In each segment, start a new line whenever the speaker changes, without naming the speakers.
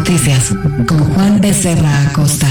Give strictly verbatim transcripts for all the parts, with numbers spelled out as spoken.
Noticias con Juan Becerra Acosta.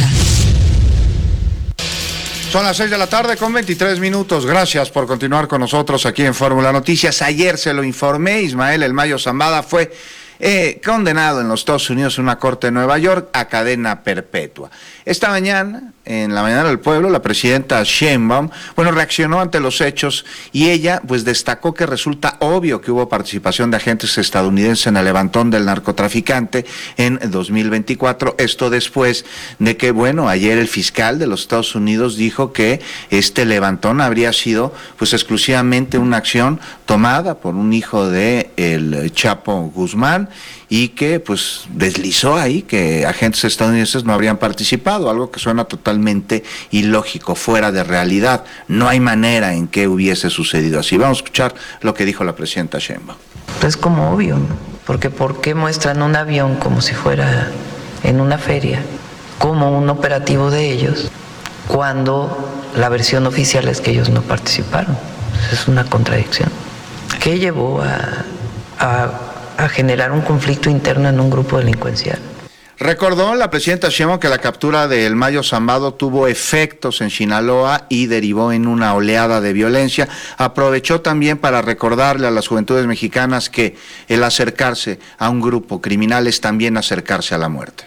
Son las seis de la tarde con veintitrés minutos. Gracias por continuar con nosotros aquí en Fórmula Noticias. Ayer se lo informé, Ismael El Mayo Zambada fue eh, condenado en los Estados Unidos en una corte de Nueva York a cadena perpetua. Esta mañana, en la mañana del pueblo, la presidenta Sheinbaum, bueno, reaccionó ante los hechos y ella, pues, destacó que resulta obvio que hubo participación de agentes estadounidenses en el levantón del narcotraficante en dos mil veinticuatro. Esto después de que, bueno, ayer el fiscal de los Estados Unidos dijo que este levantón habría sido, pues, exclusivamente una acción tomada por un hijo de el Chapo Guzmán y que, pues, deslizó ahí que agentes estadounidenses no habrían participado, algo que suena totalmente ilógico, fuera de realidad. No hay manera en que hubiese sucedido así. Vamos a escuchar lo que dijo la presidenta Sheinbaum.
Es como obvio, ¿no? Porque ¿por qué muestran un avión como si fuera en una feria, como un operativo de ellos, cuando la versión oficial es que ellos no participaron? Es una contradicción. ¿Qué llevó a, a, a generar un conflicto interno en un grupo delincuencial?
Recordó la presidenta Sheinbaum que la captura de El Mayo Zambada tuvo efectos en Sinaloa y derivó en una oleada de violencia. Aprovechó también para recordarle a las juventudes mexicanas que el acercarse a un grupo criminal es también acercarse a la muerte.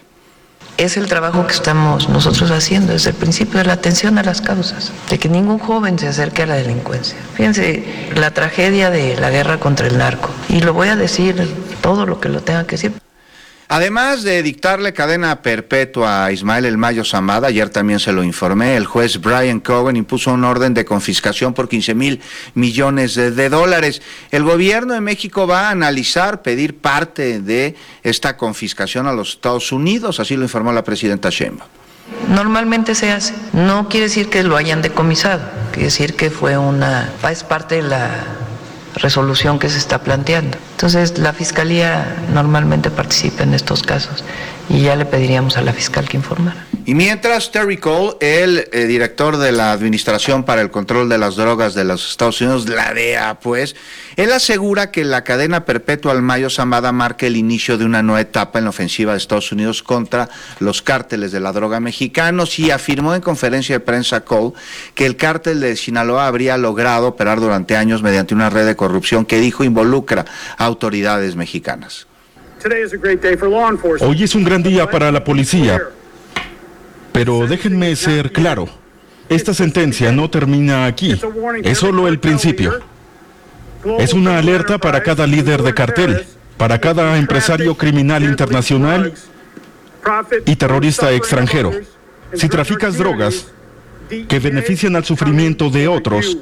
Es el trabajo que estamos nosotros haciendo desde el principio, de la atención a las causas, de que ningún joven se acerque a la delincuencia. Fíjense, la tragedia de la guerra contra el narco, y lo voy a decir todo lo que lo tenga que decir.
Además de dictarle cadena perpetua a Ismael El Mayo Zambada, ayer también se lo informé, el juez Brian Cogan impuso un orden de confiscación por quince mil millones de, de dólares. El gobierno de México va a analizar pedir parte de esta confiscación a los Estados Unidos, así lo informó la presidenta Sheinbaum.
Normalmente se hace, no quiere decir que lo hayan decomisado, quiere decir que fue una, es parte de la resolución que se está planteando. Entonces la Fiscalía normalmente participa en estos casos y ya le pediríamos a la fiscal que informara.
Y mientras, Terry Cole, el eh, director de la Administración para el Control de las Drogas de los Estados Unidos, la D E A, pues, él asegura que la cadena perpetua al Mayo Zambada marca el inicio de una nueva etapa en la ofensiva de Estados Unidos contra los cárteles de la droga mexicanos y afirmó en conferencia de prensa Cole que el cártel de Sinaloa habría logrado operar durante años mediante una red de corrupción que dijo involucra a autoridades mexicanas.
Hoy es un gran día para la policía, pero déjenme ser claro, esta sentencia no termina aquí, es solo el principio. Es una alerta para cada líder de cartel, para cada empresario criminal internacional y terrorista extranjero. Si traficas drogas que benefician al sufrimiento de otros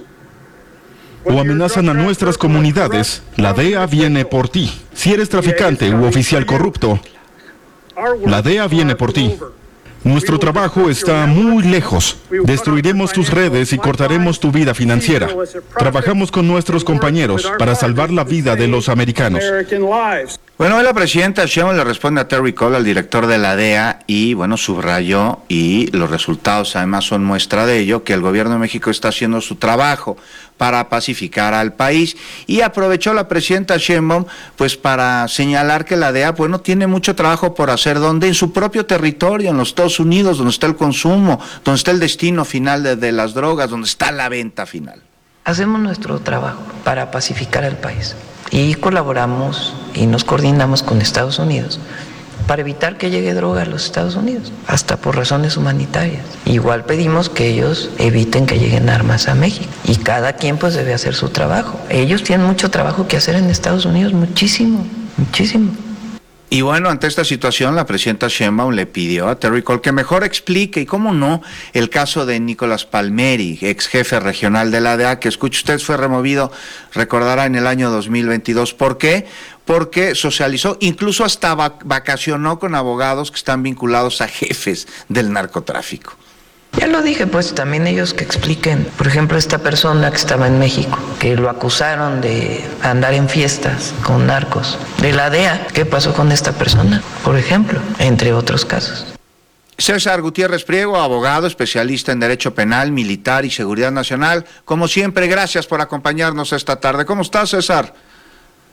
o amenazan a nuestras comunidades, la D E A viene por ti. Si eres traficante u oficial corrupto, la D E A viene por ti. Nuestro trabajo está muy lejos. Destruiremos tus redes y cortaremos tu vida financiera. Trabajamos con nuestros compañeros para salvar la vida de los americanos.
Bueno, hoy la presidenta Sheinbaum le responde a Terry Cole, al director de la D E A, y bueno, subrayó, y los resultados además son muestra de ello, que el gobierno de México está haciendo su trabajo para pacificar al país, y aprovechó la presidenta Sheinbaum pues para señalar que la D E A, bueno, tiene mucho trabajo por hacer, donde en su propio territorio, en los Estados Unidos, donde está el consumo, donde está el destino final de, de las drogas, donde está la venta final.
Hacemos nuestro trabajo para pacificar al país y colaboramos y nos coordinamos con Estados Unidos para evitar que llegue droga a los Estados Unidos, hasta por razones humanitarias. Igual pedimos que ellos eviten que lleguen armas a México y cada quien pues debe hacer su trabajo. Ellos tienen mucho trabajo que hacer en Estados Unidos, muchísimo, muchísimo.
Y bueno, ante esta situación, la presidenta Sheinbaum le pidió a Terry Cole que mejor explique, y cómo no, el caso de Nicolás Palmeri, ex jefe regional de la D E A, que, escuche usted, fue removido, recordará, en el año dos mil veintidós. ¿Por qué? Porque socializó, incluso hasta vacacionó con abogados que están vinculados a jefes del narcotráfico.
Ya lo dije, pues también ellos que expliquen. Por ejemplo, esta persona que estaba en México, que lo acusaron de andar en fiestas con narcos, de la D E A, ¿qué pasó con esta persona? Por ejemplo, entre otros casos.
César Gutiérrez Priego, abogado, especialista en Derecho Penal, Militar y Seguridad Nacional. Como siempre, gracias por acompañarnos esta tarde. ¿Cómo estás, César?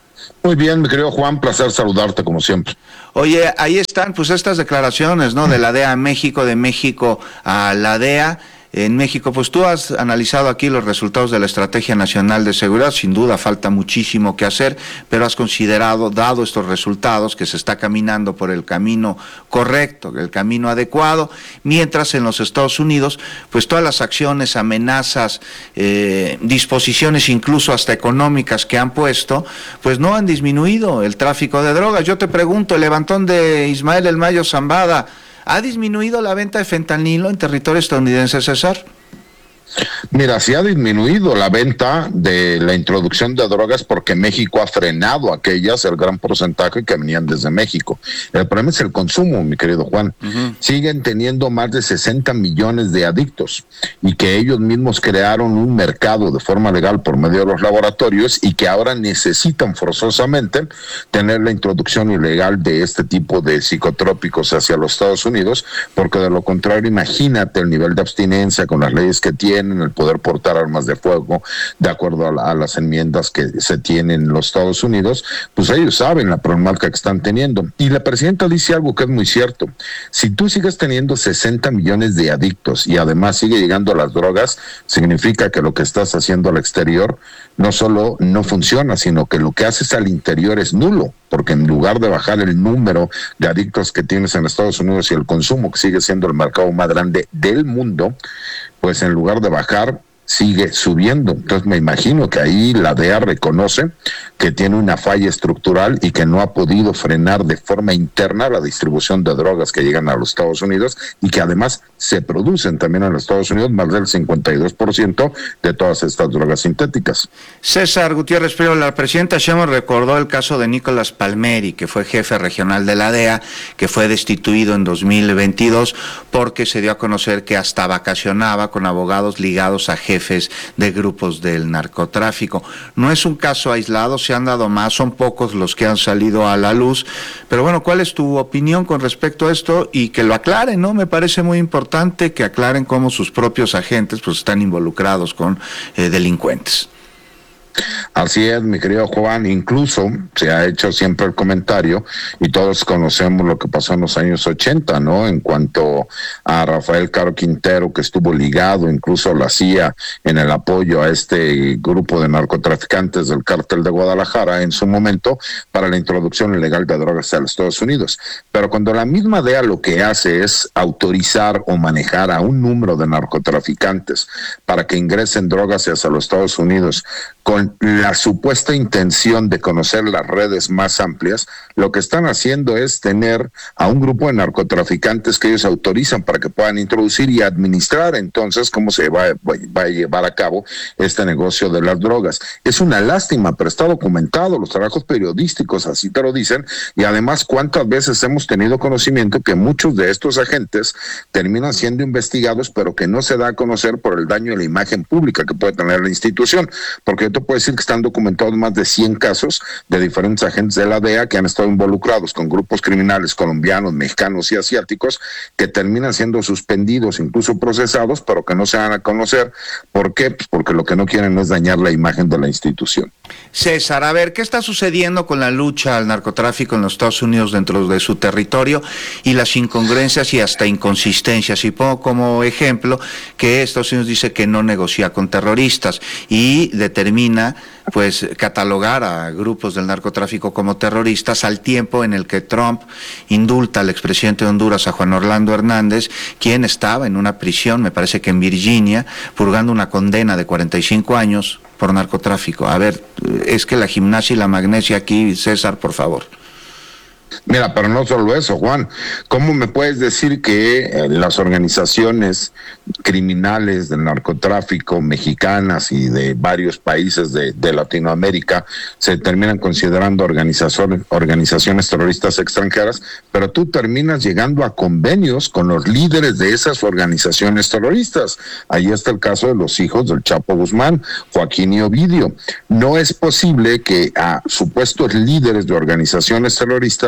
Muy bien, mi querido Juan, placer saludarte como siempre.
Oye, ahí están pues estas declaraciones, ¿no? De la D E A a México, de México a la D E A. En México, pues tú has analizado aquí los resultados de la Estrategia Nacional de Seguridad, sin duda falta muchísimo que hacer, pero has considerado, dado estos resultados, que se está caminando por el camino correcto, el camino adecuado, mientras en los Estados Unidos, pues todas las acciones, amenazas, eh, disposiciones incluso hasta económicas que han puesto, pues no han disminuido el tráfico de drogas. Yo te pregunto, el levantón de Ismael El Mayo Zambada, ¿ha disminuido la venta de fentanilo en territorio estadounidense, César?
Mira, sí ha disminuido la venta de la introducción de drogas porque México ha frenado aquellas, el gran porcentaje que venían desde México. El problema es el consumo, mi querido Juan. Uh-huh. Siguen teniendo más de sesenta millones de adictos y que ellos mismos crearon un mercado de forma legal por medio de los laboratorios y que ahora necesitan forzosamente tener la introducción ilegal de este tipo de psicotrópicos hacia los Estados Unidos, porque de lo contrario, imagínate el nivel de abstinencia con las leyes que tienen, el poder portar armas de fuego de acuerdo a, la, a las enmiendas que se tienen en los Estados Unidos, pues ellos saben la problemática que están teniendo. Y la presidenta dice algo que es muy cierto: si tú sigues teniendo sesenta millones de adictos y además sigue llegando a las drogas, significa que lo que estás haciendo al exterior no solo no funciona, sino que lo que haces al interior es nulo, porque en lugar de bajar el número de adictos que tienes en Estados Unidos y el consumo, que sigue siendo el mercado más grande del mundo, pues en lugar de bajar, sigue subiendo. Entonces me imagino que ahí la D E A reconoce que tiene una falla estructural y que no ha podido frenar de forma interna la distribución de drogas que llegan a los Estados Unidos y que además se producen también en los Estados Unidos más del cincuenta y dos por ciento de todas estas drogas sintéticas.
César Gutiérrez Prieto, la presidenta Sheinbaum recordó el caso de Nicolás Palmeri, que fue jefe regional de la D E A, que fue destituido en dos mil veintidós porque se dio a conocer que hasta vacacionaba con abogados ligados a jefes jefes de grupos del narcotráfico. No es un caso aislado, se han dado más, son pocos los que han salido a la luz, pero bueno, ¿cuál es tu opinión con respecto a esto? Y que lo aclaren, ¿no? Me parece muy importante que aclaren cómo sus propios agentes pues están involucrados con eh, delincuentes.
Así es, mi querido Juan, incluso se ha hecho siempre el comentario, y todos conocemos lo que pasó en los años ochenta, ¿no? En cuanto a Rafael Caro Quintero, que estuvo ligado incluso a la C I A en el apoyo a este grupo de narcotraficantes del cártel de Guadalajara en su momento para la introducción ilegal de drogas a los Estados Unidos. Pero cuando la misma D E A lo que hace es autorizar o manejar a un número de narcotraficantes para que ingresen drogas hacia los Estados Unidos con la supuesta intención de conocer las redes más amplias, lo que están haciendo es tener a un grupo de narcotraficantes que ellos autorizan para que puedan introducir y administrar entonces cómo se va, va a llevar a cabo este negocio de las drogas. Es una lástima, pero está documentado, los trabajos periodísticos así te lo dicen, y además cuántas veces hemos tenido conocimiento que muchos de estos agentes terminan siendo investigados, pero que no se da a conocer por el daño a la imagen pública que puede tener la institución, porque yo te puedo decir que están documentados más de cien casos de diferentes agentes de la D E A que han estado involucrados con grupos criminales colombianos, mexicanos y asiáticos que terminan siendo suspendidos, incluso procesados, pero que no se dan a conocer. ¿Por qué? Pues porque lo que no quieren es dañar la imagen de la institución.
César, a ver, ¿qué está sucediendo con la lucha al narcotráfico en los Estados Unidos dentro de su territorio y las incongruencias y hasta inconsistencias? Y pongo como ejemplo que Estados Unidos dice que no negocia con terroristas y determina pues catalogar a grupos del narcotráfico como terroristas al tiempo en el que Trump indulta al expresidente de Honduras, a Juan Orlando Hernández, quien estaba en una prisión, me parece que en Virginia, purgando una condena de cuarenta y cinco años por narcotráfico. A ver, es que la gimnasia y la magnesia aquí, César, por favor.
Mira, pero no solo eso, Juan, ¿cómo me puedes decir que eh, las organizaciones criminales del narcotráfico mexicanas y de varios países de, de Latinoamérica se terminan considerando organizaciones, organizaciones terroristas extranjeras, pero tú terminas llegando a convenios con los líderes de esas organizaciones terroristas? Ahí está el caso de los hijos del Chapo Guzmán, Joaquín y Ovidio. No es posible que a supuestos líderes de organizaciones terroristas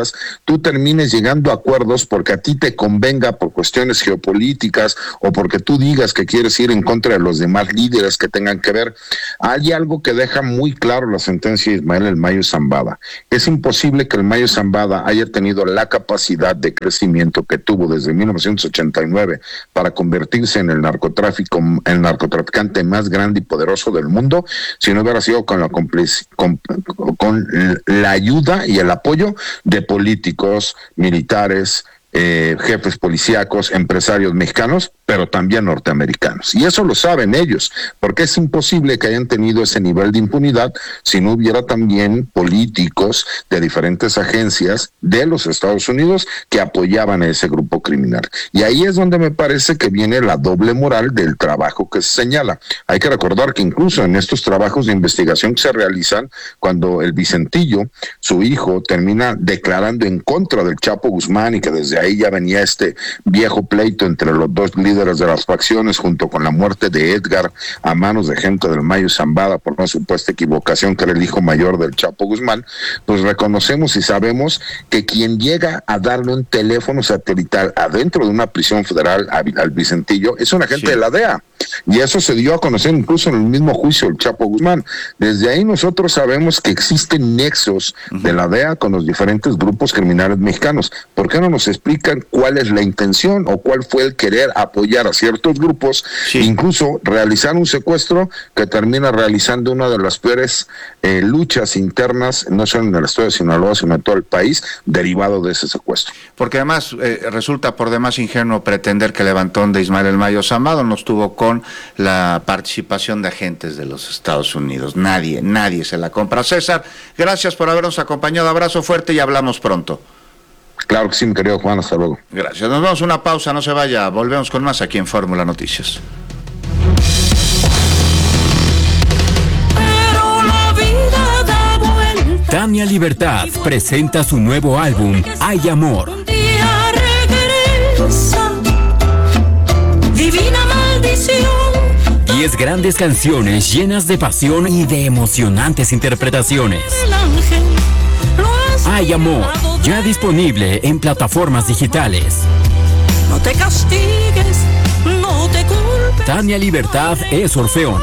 distintas, tú termines llegando a acuerdos porque a ti te convenga por cuestiones geopolíticas o porque tú digas que quieres ir en contra de los demás líderes que tengan que ver. Hay algo que deja muy claro la sentencia de Ismael El Mayo Zambada. Es imposible que el Mayo Zambada haya tenido la capacidad de crecimiento que tuvo desde mil novecientos ochenta y nueve para convertirse en el narcotráfico, el narcotraficante más grande y poderoso del mundo, si no hubiera sido con la complic- con, con la ayuda y el apoyo de políticos, militares, eh, jefes policíacos, empresarios mexicanos, pero también norteamericanos. Y eso lo saben ellos, porque es imposible que hayan tenido ese nivel de impunidad si no hubiera también políticos de diferentes agencias de los Estados Unidos que apoyaban a ese grupo criminal. Y ahí es donde me parece que viene la doble moral del trabajo que se señala. Hay que recordar que incluso en estos trabajos de investigación que se realizan, cuando el Vicentillo, su hijo, termina declarando en contra del Chapo Guzmán y que desde ahí ya venía este viejo pleito entre los dos líderes de las facciones, junto con la muerte de Edgar a manos de gente del Mayo Zambada por una supuesta equivocación que era el hijo mayor del Chapo Guzmán, pues reconocemos y sabemos que quien llega a darle un teléfono satelital adentro de una prisión federal a, al Vicentillo es un agente sí. de la D E A. Y eso se dio a conocer incluso en el mismo juicio del Chapo Guzmán. Desde ahí nosotros sabemos que existen nexos uh-huh. de la D E A con los diferentes grupos criminales mexicanos. ¿Por qué no nos explican cuál es la intención o cuál fue el querer apoyar a ciertos grupos, sí. incluso realizar un secuestro que termina realizando una de las peores eh, luchas internas, no solo en el estado de Sinaloa, sino en todo el país, derivado de ese secuestro?
Porque además eh, resulta por demás ingenuo pretender que el levantón de Ismael El Mayo Zambada no estuvo con la participación de agentes de los Estados Unidos. Nadie, nadie se la compra. César, gracias por habernos acompañado. Abrazo fuerte y hablamos pronto.
Claro que sí, mi querido Juan, hasta luego.
Gracias. Nos vamos a una pausa, no se vaya. Volvemos con más aquí en Fórmula Noticias.
Pero la vida da vuelta.
Tania Libertad presenta su nuevo álbum, Hay Amor.
Un día regresa, divina maldición.
Diez grandes canciones llenas de pasión y de emocionantes interpretaciones.
El ángel lo
Hay Amor, ya disponible en plataformas digitales.
No te castigues, no te culpes.
Tania Libertad es Orfeón.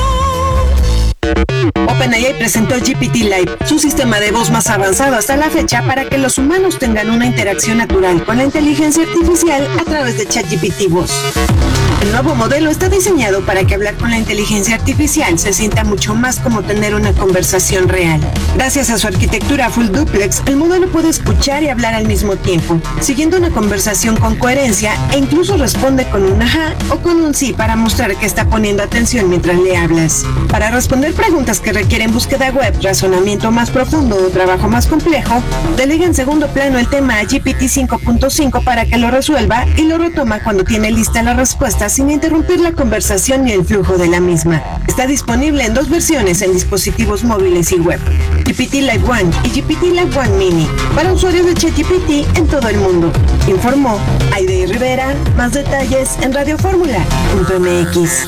OpenAI presentó G P T Live, su sistema de voz más avanzado hasta la fecha para que los humanos tengan una interacción natural con la inteligencia artificial a través de ChatGPT Voz. El nuevo modelo está diseñado para que hablar con la inteligencia artificial se sienta mucho más como tener una conversación real. Gracias a su arquitectura full duplex, el modelo puede escuchar y hablar al mismo tiempo, siguiendo una conversación con coherencia e incluso responde con un ajá o con un sí para mostrar que está poniendo atención mientras le hablas. Para responder preguntas que requieren búsqueda web, razonamiento más profundo o trabajo más complejo, delega en segundo plano el tema a G P T cinco punto cinco para que lo resuelva y lo retoma cuando tiene lista la respuesta sin interrumpir la conversación ni el flujo de la misma. Está disponible en dos versiones en dispositivos móviles y web, G P T Live One y G P T Live One Mini, para usuarios de ChatGPT en todo el mundo. Informó Aide Rivera. Más detalles en radioformula punto m x.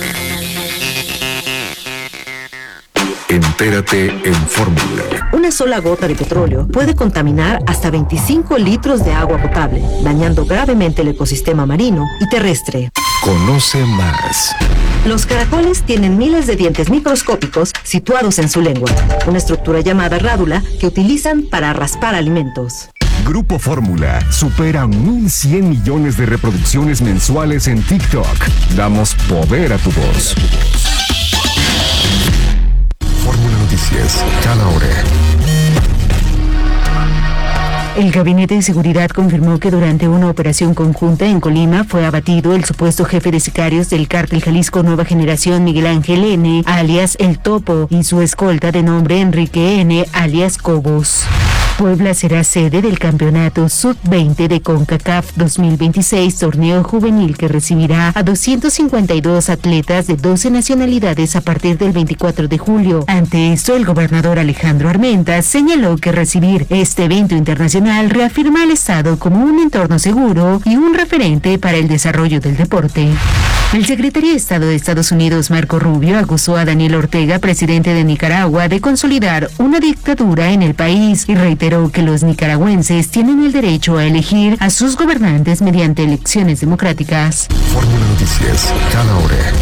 Entérate en Fórmula.
Una sola gota de petróleo puede contaminar hasta veinticinco litros de agua potable, dañando gravemente el ecosistema marino y terrestre.
Conoce más.
Los caracoles tienen miles de dientes microscópicos situados en su lengua, una estructura llamada rádula que utilizan para raspar alimentos.
Grupo Fórmula supera mil cien millones de reproducciones mensuales en TikTok. Damos poder a tu voz. Fórmula Noticias, cada hora.
El Gabinete de Seguridad confirmó que durante una operación conjunta en Colima fue abatido el supuesto jefe de sicarios del Cártel Jalisco Nueva Generación, Miguel Ángel N., alias El Topo, y su escolta de nombre Enrique N., alias Cobos. Puebla será sede del Campeonato sub veinte de CONCACAF dos mil veintiséis, torneo juvenil que recibirá a doscientos cincuenta y dos atletas de doce nacionalidades a partir del veinticuatro de julio. Ante esto, el gobernador Alejandro Armenta señaló que recibir este evento internacional reafirma al Estado como un entorno seguro y un referente para el desarrollo del deporte. El secretario de Estado de Estados Unidos, Marco Rubio, acusó a Daniel Ortega, presidente de Nicaragua, de consolidar una dictadura en el país y reiteró que los nicaragüenses tienen el derecho a elegir a sus gobernantes mediante elecciones democráticas.
Fórmula Noticias, cada hora.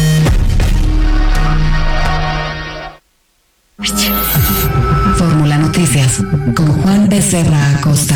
Fórmula Noticias con Juan Becerra Acosta.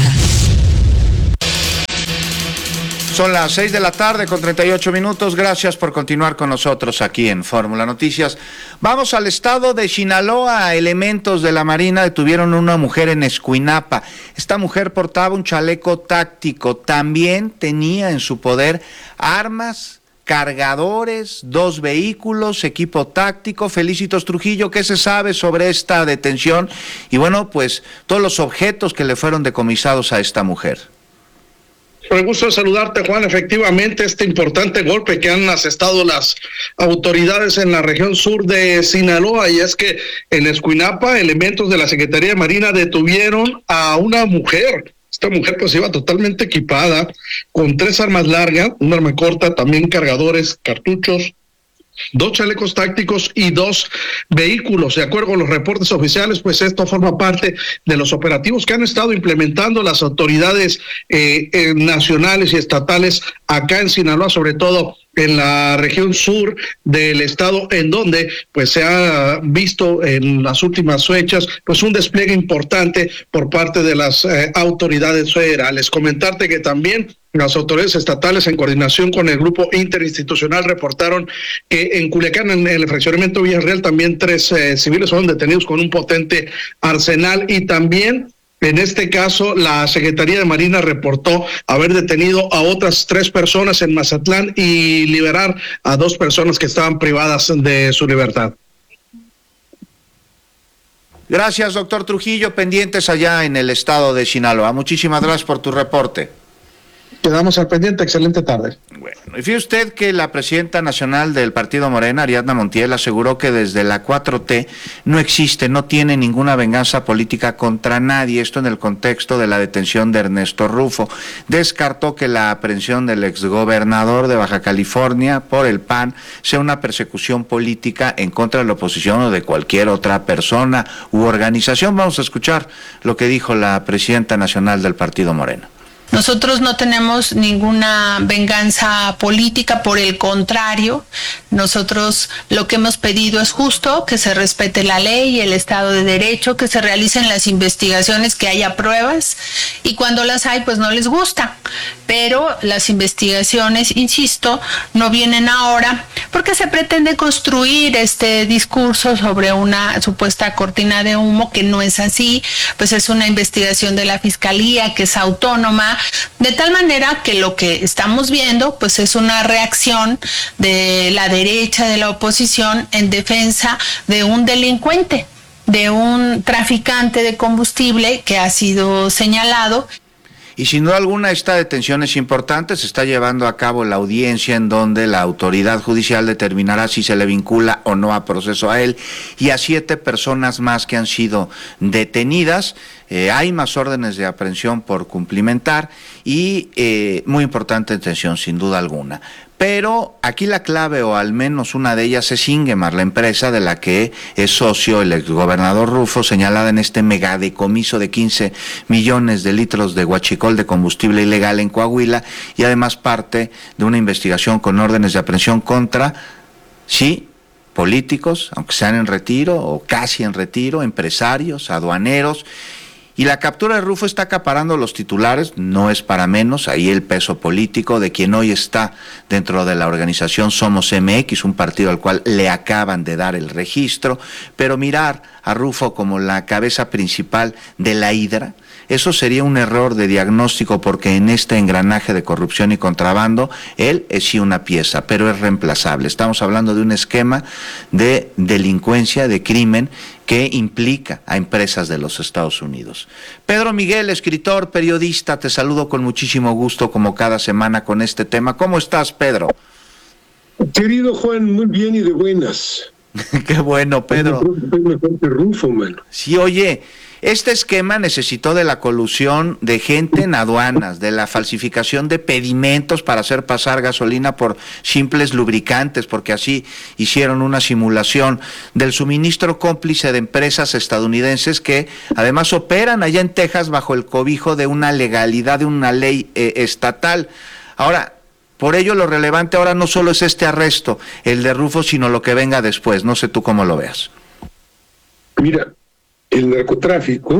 Son las seis de la tarde con treinta y ocho minutos. Gracias por continuar con nosotros aquí en Fórmula Noticias. Vamos al estado de Sinaloa. Elementos de la Marina detuvieron a una mujer en Escuinapa. Esta mujer portaba un chaleco táctico. También tenía en su poder armas, cargadores, dos vehículos, equipo táctico. Felicitos Trujillo, ¿qué se sabe sobre esta detención? Y bueno, pues todos los objetos que le fueron decomisados a esta mujer.
Con el gusto de saludarte, Juan. Efectivamente, este importante golpe que han asestado las autoridades en la región sur de Sinaloa, y es que en Escuinapa, elementos de la Secretaría de Marina detuvieron a una mujer. Esta mujer pues iba totalmente equipada con tres armas largas, un arma corta, también cargadores, cartuchos, dos chalecos tácticos y dos vehículos. De acuerdo con los reportes oficiales, pues esto forma parte de los operativos que han estado implementando las autoridades eh, eh, nacionales y estatales acá en Sinaloa, sobre todo en la región sur del estado, en donde pues se ha visto en las últimas fechas pues un despliegue importante por parte de las eh, autoridades federales. Comentarte que también las autoridades estatales, en coordinación con el grupo interinstitucional, reportaron que en Culiacán, en el fraccionamiento Villarreal, también tres eh, civiles fueron detenidos con un potente arsenal. Y también, en este caso, la Secretaría de Marina reportó haber detenido a otras tres personas en Mazatlán y liberar a dos personas que estaban privadas de su libertad.
Gracias, doctor Trujillo. Pendientes allá en el estado de Sinaloa. Muchísimas gracias por tu reporte.
Quedamos al pendiente. Excelente tarde.
Bueno, y fíjese usted que la presidenta nacional del partido Morena, Ariadna Montiel, aseguró que desde la cuatro T no existe, no tiene ninguna venganza política contra nadie. Esto en el contexto de la detención de Ernesto Rufo. Descartó que la aprehensión del exgobernador de Baja California por el P A N sea una persecución política en contra de la oposición o de cualquier otra persona u organización. Vamos a escuchar lo que dijo la presidenta nacional del partido Morena.
Nosotros no tenemos ninguna venganza política, por el contrario, nosotros lo que hemos pedido es justo que se respete la ley y el Estado de Derecho, que se realicen las investigaciones, que haya pruebas, y cuando las hay pues no les gusta, pero las investigaciones, insisto, no vienen ahora porque se pretende construir este discurso sobre una supuesta cortina de humo que no es así. Pues es una investigación de la Fiscalía que es autónoma, de tal manera que lo que estamos viendo pues es una reacción de la derecha, de la oposición, en defensa de un delincuente, de un traficante de combustible que ha sido señalado.
Y sin duda alguna esta detención es importante. Se está llevando a cabo la audiencia en donde la autoridad judicial determinará si se le vincula o no a proceso a él y a siete personas más que han sido detenidas. Eh, hay más órdenes de aprehensión por cumplimentar y eh, muy importante detención sin duda alguna. Pero aquí la clave, o al menos una de ellas, es Ingemar, la empresa de la que es socio el exgobernador Rufo, señalada en este megadecomiso de quince millones de litros de huachicol de combustible ilegal en Coahuila, y además parte de una investigación con órdenes de aprehensión contra, sí, políticos, aunque sean en retiro o casi en retiro, empresarios, aduaneros. Y la captura de Rufo está acaparando los titulares, no es para menos, ahí el peso político de quien hoy está dentro de la organización Somos M X, un partido al cual le acaban de dar el registro, pero mirar a Rufo como la cabeza principal de la hidra, eso sería un error de diagnóstico, porque en este engranaje de corrupción y contrabando, él es sí una pieza, pero es reemplazable. Estamos hablando de un esquema de delincuencia, de crimen, que implica a empresas de los Estados Unidos. Pedro Miguel, escritor, periodista, te saludo con muchísimo gusto como cada semana con este tema. ¿Cómo estás, Pedro?
Querido Juan, muy bien y de buenas.
Qué bueno, Pedro.
Rufo, man.
Sí, oye, Este esquema necesitó de la colusión de gente en aduanas, de la falsificación de pedimentos para hacer pasar gasolina por simples lubricantes, porque así hicieron una simulación, del suministro cómplice de empresas estadounidenses que además operan allá en Texas bajo el cobijo de una legalidad, de una ley eh, estatal. Ahora, por ello lo relevante ahora no solo es este arresto, el de Rufo, sino lo que venga después. No sé tú cómo lo veas.
Mira, el narcotráfico,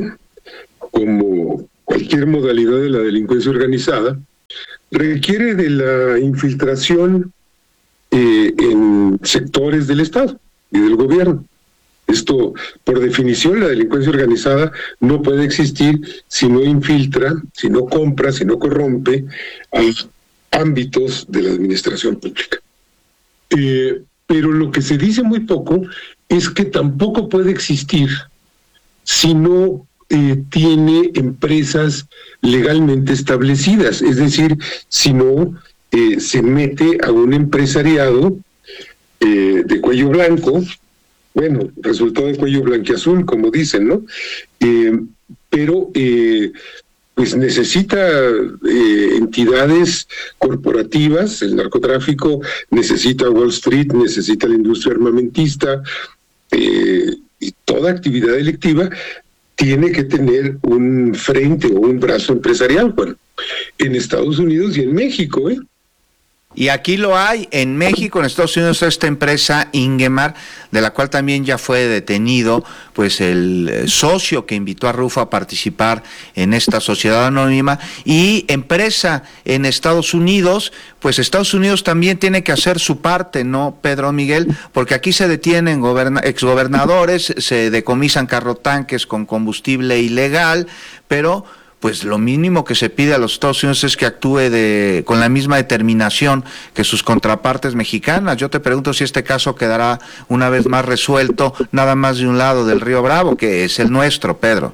como cualquier modalidad de la delincuencia organizada, requiere de la infiltración eh, en sectores del Estado y del gobierno. Esto, por definición, la delincuencia organizada no puede existir si no infiltra, si no compra, si no corrompe a ámbitos de la administración pública. Eh, pero lo que se dice muy poco es que tampoco puede existir si no eh, tiene empresas legalmente establecidas, es decir, si no eh, se mete a un empresariado eh, de cuello blanco, bueno, resultado de cuello blanquiazul, como dicen, ¿no? Eh, pero eh, pues necesita eh, entidades corporativas, el narcotráfico necesita Wall Street, necesita la industria armamentista, eh, y toda actividad delictiva tiene que tener un frente o un brazo empresarial, bueno, en Estados Unidos y en México, ¿eh?
Y aquí lo hay, en México, en Estados Unidos, esta empresa Ingemar, de la cual también ya fue detenido pues el socio que invitó a Rufo a participar en esta sociedad anónima, y empresa en Estados Unidos, pues Estados Unidos también tiene que hacer su parte, ¿no, Pedro Miguel? Porque aquí se detienen goberna- exgobernadores, se decomisan carrotanques con combustible ilegal, pero pues lo mínimo que se pide a los Estados Unidos es que actúe de con la misma determinación que sus contrapartes mexicanas. Yo te pregunto si este caso quedará una vez más resuelto nada más de un lado del río Bravo, que es el nuestro, Pedro.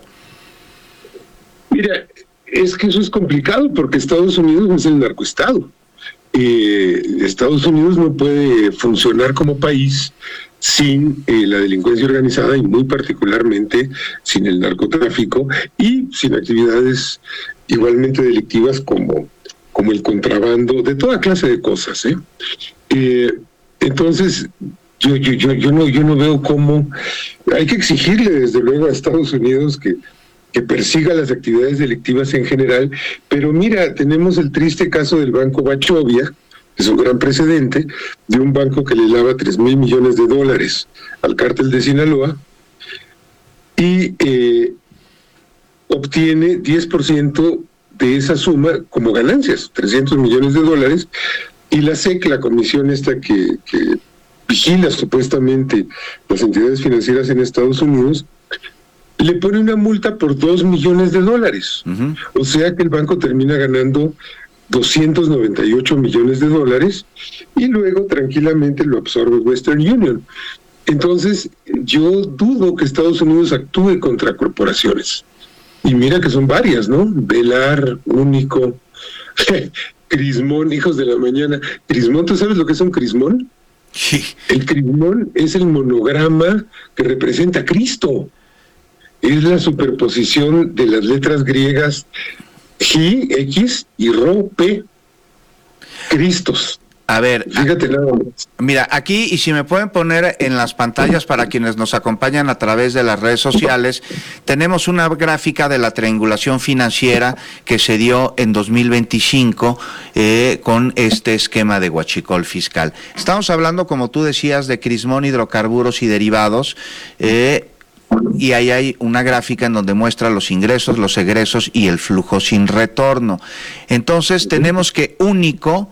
Mira, es que eso es complicado porque Estados Unidos es el narcoestado. Eh, Estados Unidos no puede funcionar como país sin eh, la delincuencia organizada y muy particularmente sin el narcotráfico y sin actividades igualmente delictivas como, como el contrabando, de toda clase de cosas, ¿eh? Eh, entonces, yo, yo, yo, yo, no, yo no veo cómo. Hay que exigirle desde luego a Estados Unidos que, que persiga las actividades delictivas en general, pero mira, tenemos el triste caso del Banco Bachovia, es un gran precedente, de un banco que le lava tres mil millones de dólares al cártel de Sinaloa y eh, obtiene diez por ciento de esa suma como ganancias, trescientos millones de dólares, y la S E C, la comisión esta que, que vigila supuestamente las entidades financieras en Estados Unidos, le pone una multa por dos millones de dólares. Uh-huh. O sea que el banco termina ganando doscientos noventa y ocho millones de dólares y luego tranquilamente lo absorbe Western Union. Entonces, yo dudo que Estados Unidos actúe contra corporaciones. Y mira que son varias, ¿no? Velar, Único, Crismón, hijos de la mañana. Crismón, ¿tú sabes lo que es un crismón?
Sí.
El crismón es el monograma que representa a Cristo. Es la superposición de las letras griegas G, X y Ro, P. Cristos.
A ver,
fíjate nada más.
Mira, aquí, y si me pueden poner en las pantallas para quienes nos acompañan a través de las redes sociales, tenemos una gráfica de la triangulación financiera que se dio en dos mil veinticinco eh, con este esquema de huachicol fiscal. Estamos hablando, como tú decías, de Crismón, hidrocarburos y derivados, eh, y ahí hay una gráfica en donde muestra los ingresos, los egresos y el flujo sin retorno. Entonces tenemos que Único,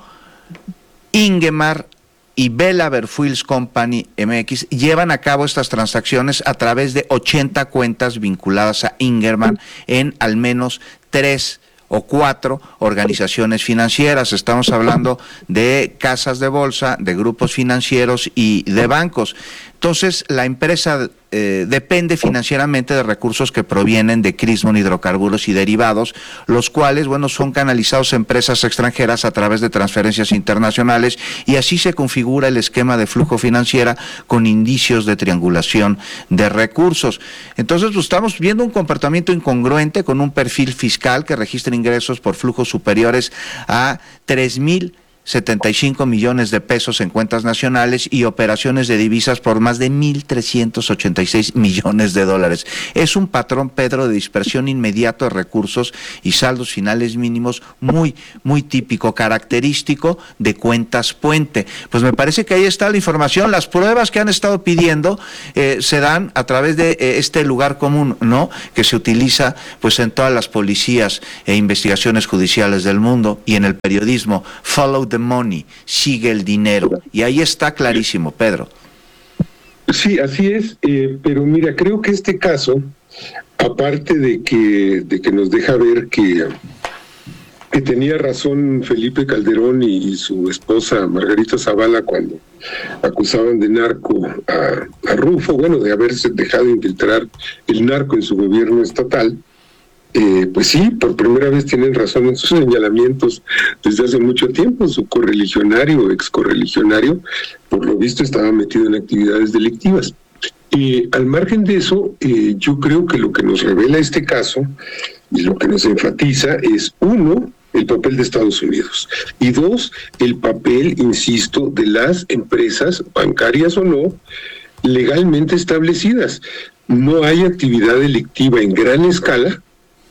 Ingemar y Belaver Fuels Company M X llevan a cabo estas transacciones a través de ochenta cuentas vinculadas a Ingerman en al menos tres o cuatro organizaciones financieras. Estamos hablando de casas de bolsa, de grupos financieros y de bancos. Entonces, la empresa eh, depende financieramente de recursos que provienen de Crismon Hidrocarburos y derivados, los cuales, bueno, son canalizados a empresas extranjeras a través de transferencias internacionales, y así se configura el esquema de flujo financiera con indicios de triangulación de recursos. Entonces, pues, estamos viendo un comportamiento incongruente con un perfil fiscal que registra ingresos por flujos superiores a tres mil setenta y cinco millones de pesos en cuentas nacionales y operaciones de divisas por más de mil trescientos ochenta y seis millones de dólares. Es un patrón, Pedro, de dispersión inmediata de recursos y saldos finales mínimos muy, muy típico, característico de cuentas puente. Pues me parece que ahí está la información. Las pruebas que han estado pidiendo eh, se dan a través de eh, este lugar común, ¿no?, que se utiliza pues en todas las policías e investigaciones judiciales del mundo y en el periodismo. Follow the money, sigue el dinero, y ahí está clarísimo, Pedro.
Sí, así es, eh, pero mira, creo que este caso, aparte de que, de que nos deja ver que, que tenía razón Felipe Calderón y, y su esposa Margarita Zavala cuando acusaban de narco a, a Rufo, bueno, de haberse dejado infiltrar el narco en su gobierno estatal. Eh, pues sí, por primera vez tienen razón en sus señalamientos desde hace mucho tiempo. Su correligionario, ex correligionario, por lo visto estaba metido en actividades delictivas. Eh, al margen de eso, eh, yo creo que lo que nos revela este caso y lo que nos enfatiza es, uno, el papel de Estados Unidos, y dos, el papel, insisto, de las empresas, bancarias o no, legalmente establecidas. No hay actividad delictiva en gran escala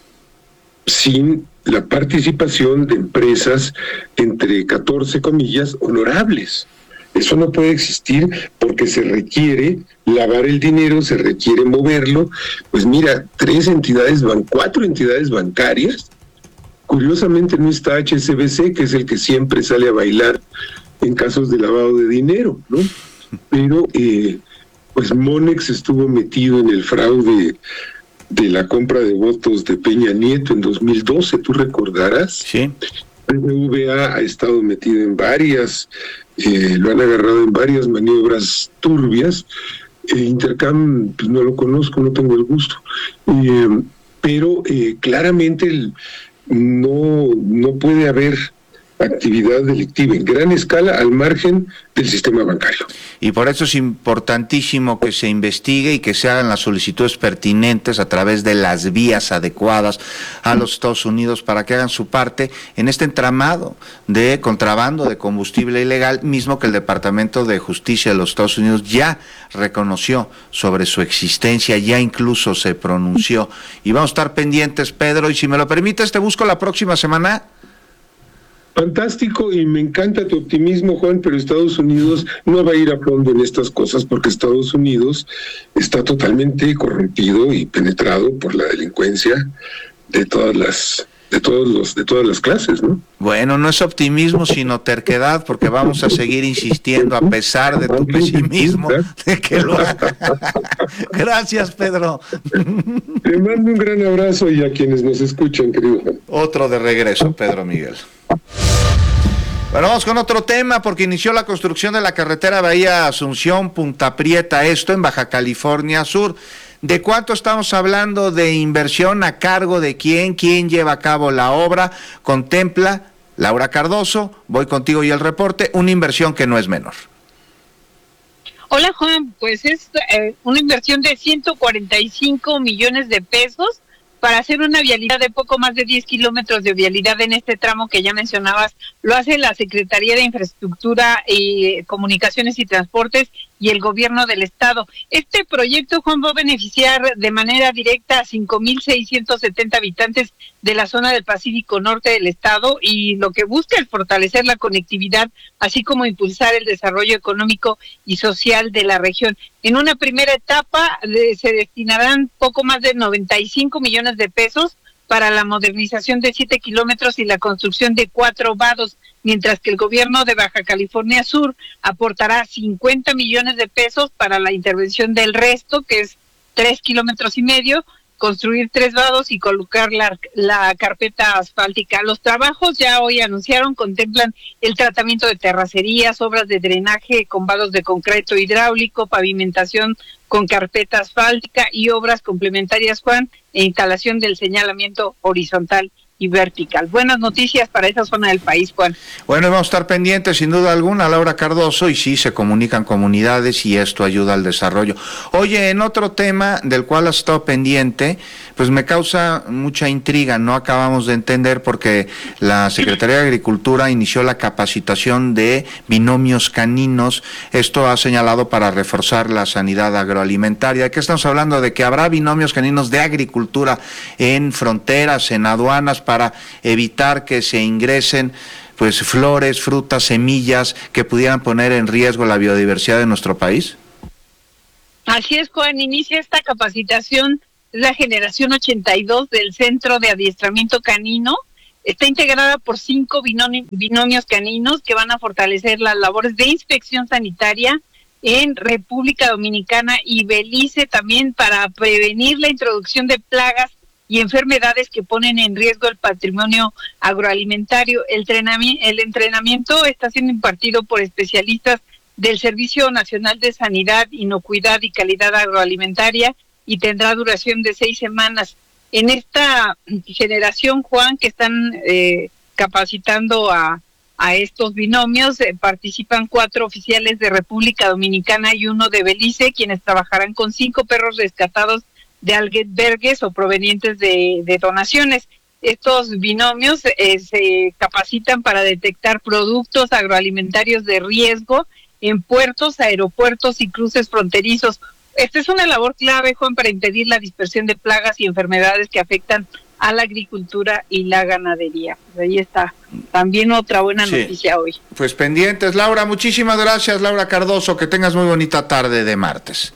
sin la participación de empresas, entre catorce comillas, honorables. Eso no puede existir porque se requiere lavar el dinero, se requiere moverlo. Pues mira, tres entidades, van cuatro entidades bancarias. Curiosamente no está H S B C, que es el que siempre sale a bailar en casos de lavado de dinero, ¿no? Pero eh, pues Monex estuvo metido en el fraude de la compra de votos de Peña Nieto en dos mil doce, tú recordarás.
Sí.
B B V A ha estado metido en varias, eh, lo han agarrado en varias maniobras turbias. Eh, Intercam, pues no lo conozco, no tengo el gusto. Eh, pero eh, claramente el, no, no puede haber actividad delictiva en gran escala al margen del sistema bancario.
Y por eso es importantísimo que se investigue y que se hagan las solicitudes pertinentes a través de las vías adecuadas a los Estados Unidos para que hagan su parte en este entramado de contrabando de combustible ilegal, mismo que el Departamento de Justicia de los Estados Unidos ya reconoció sobre su existencia, ya incluso se pronunció. Y vamos a estar pendientes, Pedro, y si me lo permites, te busco la próxima semana.
Fantástico, y me encanta tu optimismo, Juan, pero Estados Unidos no va a ir a fondo en estas cosas porque Estados Unidos está totalmente corrompido y penetrado por la delincuencia de todas las de todos los de todas las clases, ¿no?
Bueno, no es optimismo sino terquedad, porque vamos a seguir insistiendo a pesar de tu pesimismo de que lo haga. Gracias, Pedro.
Te mando un gran abrazo y a quienes nos escuchan, querido Juan.
Otro de regreso, Pedro Miguel. Bueno, vamos con otro tema, porque inició la construcción de la carretera Bahía Asunción Punta Prieta, esto en Baja California Sur. ¿De cuánto estamos hablando de inversión? ¿A cargo de quién? ¿Quién lleva a cabo la obra? Contempla, Laura Cardoso, voy contigo y el reporte, una inversión que no es menor.
Hola, Juan, pues es eh, una inversión de ciento cuarenta y cinco millones de pesos para hacer una vialidad de poco más de diez kilómetros de vialidad en este tramo que ya mencionabas. Lo hace la Secretaría de Infraestructura y Comunicaciones y Transportes y el Gobierno del Estado. Este proyecto, Juan, va a beneficiar de manera directa a cinco mil seiscientos setenta habitantes de la zona del Pacífico Norte del Estado, y lo que busca es fortalecer la conectividad, así como impulsar el desarrollo económico y social de la región. En una primera etapa eh, se destinarán poco más de noventa y cinco millones de pesos para la modernización de siete kilómetros y la construcción de cuatro vados, mientras que el gobierno de Baja California Sur aportará cincuenta millones de pesos para la intervención del resto, que es tres kilómetros y medio, construir tres vados y colocar la, la carpeta asfáltica. Los trabajos, ya hoy anunciaron, contemplan el tratamiento de terracerías, obras de drenaje con vados de concreto hidráulico, pavimentación con carpeta asfáltica y obras complementarias, Juan, e instalación del señalamiento horizontal y vertical. Buenas noticias para esa zona del país, Juan.
Bueno, vamos a estar pendientes sin duda alguna, Laura Cardoso, y sí, se comunican comunidades y esto ayuda al desarrollo. Oye, en otro tema del cual has estado pendiente, pues me causa mucha intriga, no acabamos de entender porque la Secretaría de Agricultura inició la capacitación de binomios caninos, esto ha señalado para reforzar la sanidad agroalimentaria. ¿De qué estamos hablando? De que habrá binomios caninos de agricultura en fronteras, en aduanas, para evitar que se ingresen pues flores, frutas, semillas que pudieran poner en riesgo la biodiversidad de nuestro país.
Así es, Juan, inicia esta capacitación, es la generación ochenta y dos del Centro de Adiestramiento Canino. Está integrada por cinco binom- binomios caninos que van a fortalecer las labores de inspección sanitaria en República Dominicana y Belice, también para prevenir la introducción de plagas y enfermedades que ponen en riesgo el patrimonio agroalimentario. El entrenamiento, el entrenamiento está siendo impartido por especialistas del Servicio Nacional de Sanidad, Inocuidad y Calidad Agroalimentaria y tendrá duración de seis semanas. En esta generación, Juan, que están eh, capacitando a, a estos binomios, eh, participan cuatro oficiales de República Dominicana y uno de Belice, quienes trabajarán con cinco perros rescatados de albergues o provenientes de, de donaciones. Estos binomios eh, se capacitan para detectar productos agroalimentarios de riesgo en puertos, aeropuertos y cruces fronterizos. Esta es una labor clave, Juan, para impedir la dispersión de plagas y enfermedades que afectan a la agricultura y la ganadería. Pues ahí está también otra buena
sí.
noticia hoy.
Pues pendientes, Laura, muchísimas gracias, Laura Cardoso, que tengas muy bonita tarde de martes.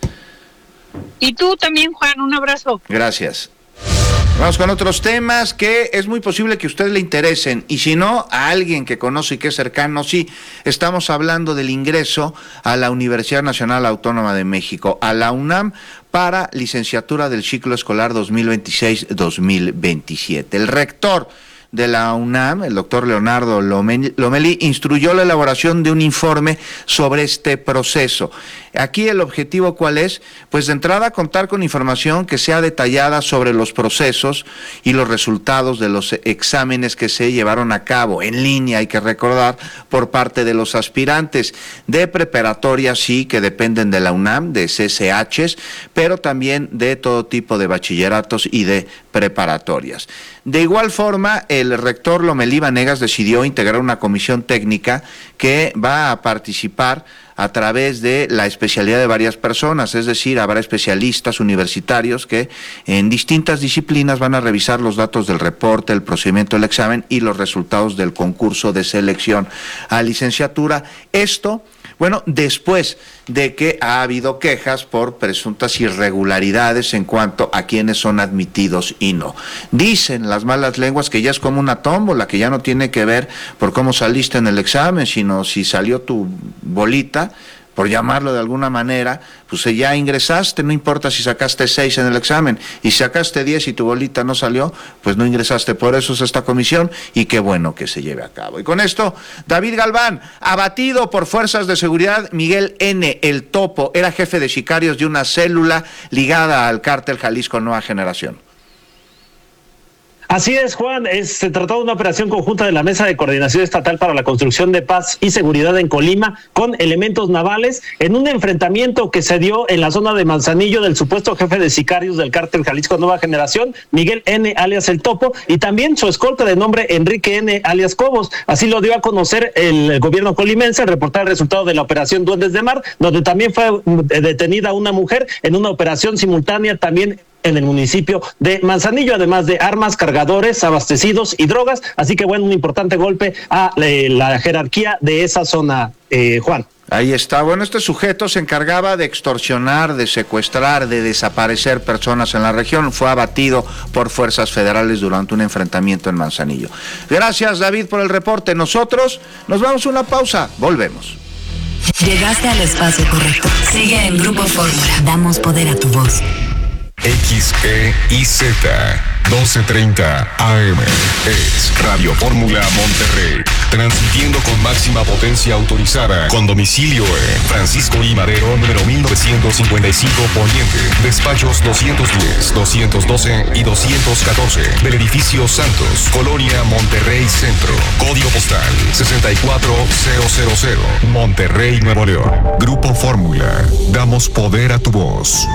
Y tú también, Juan, un abrazo.
Gracias. Vamos con otros temas que es muy posible que a usted le interesen, y si no, a alguien que conoce y que es cercano, sí. Estamos hablando del ingreso a la Universidad Nacional Autónoma de México, a la UNAM, para licenciatura del ciclo escolar dos mil veintiséis dos mil veintisiete. El rector de la UNAM, el doctor Leonardo Lomelí, instruyó la elaboración de un informe sobre este proceso. Aquí el objetivo, ¿cuál es? Pues de entrada contar con información que sea detallada sobre los procesos y los resultados de los exámenes que se llevaron a cabo en línea, hay que recordar, por parte de los aspirantes de preparatoria, sí, que dependen de la UNAM, de C C Hs, pero también de todo tipo de bachilleratos y de preparatorias. De igual forma, el rector Lomelí Vanegas decidió integrar una comisión técnica que va a participar a través de la especialidad de varias personas, es decir, habrá especialistas universitarios que en distintas disciplinas van a revisar los datos del reporte, el procedimiento del examen y los resultados del concurso de selección a licenciatura. Esto, bueno, después de que ha habido quejas por presuntas irregularidades en cuanto a quienes son admitidos y no. Dicen las malas lenguas que ya es como una tómbola, que ya no tiene que ver por cómo saliste en el examen, sino si salió tu bolita, por llamarlo de alguna manera, pues ya ingresaste, no importa si sacaste seis en el examen, y si sacaste diez y tu bolita no salió, pues no ingresaste. Por eso es esta comisión, y qué bueno que se lleve a cabo. Y con esto, David Galván, abatido por fuerzas de seguridad. Miguel N., el Topo, era jefe de sicarios de una célula ligada al cártel Jalisco Nueva Generación.
Así es, Juan, es, se trató de una operación conjunta de la Mesa de Coordinación Estatal para la Construcción de Paz y Seguridad en Colima con elementos navales en un enfrentamiento que se dio en la zona de Manzanillo del supuesto jefe de sicarios del cártel Jalisco Nueva Generación, Miguel N., alias El Topo, y también su escolta de nombre Enrique N., alias Cobos. Así lo dio a conocer el gobierno colimense al reportar el resultado de la operación Duendes de Mar, donde también fue detenida una mujer en una operación simultánea también en el municipio de Manzanillo, además de armas, cargadores, abastecidos y drogas. Así que bueno, un importante golpe a eh, la jerarquía de esa zona, eh, Juan.
Ahí está. Bueno, este sujeto se encargaba de extorsionar, de secuestrar, de desaparecer personas en la región. Fue abatido por fuerzas federales durante un enfrentamiento en Manzanillo. Gracias, David, por el reporte. Nosotros nos vamos a una pausa. Volvemos.
Llegaste al espacio correcto. Sigue en Grupo Fórmula. Damos poder a tu voz.
X E I Z doce treinta A M. Es Radio Fórmula Monterrey, transmitiendo con máxima potencia autorizada, con domicilio en Francisco I. Madero, número mil novecientos cincuenta y cinco Poniente, despachos doscientos diez, doscientos doce y doscientos catorce, del edificio Santos, Colonia Monterrey Centro, código postal sesenta y cuatro mil, Monterrey, Nuevo León. Grupo Fórmula, damos poder a tu voz.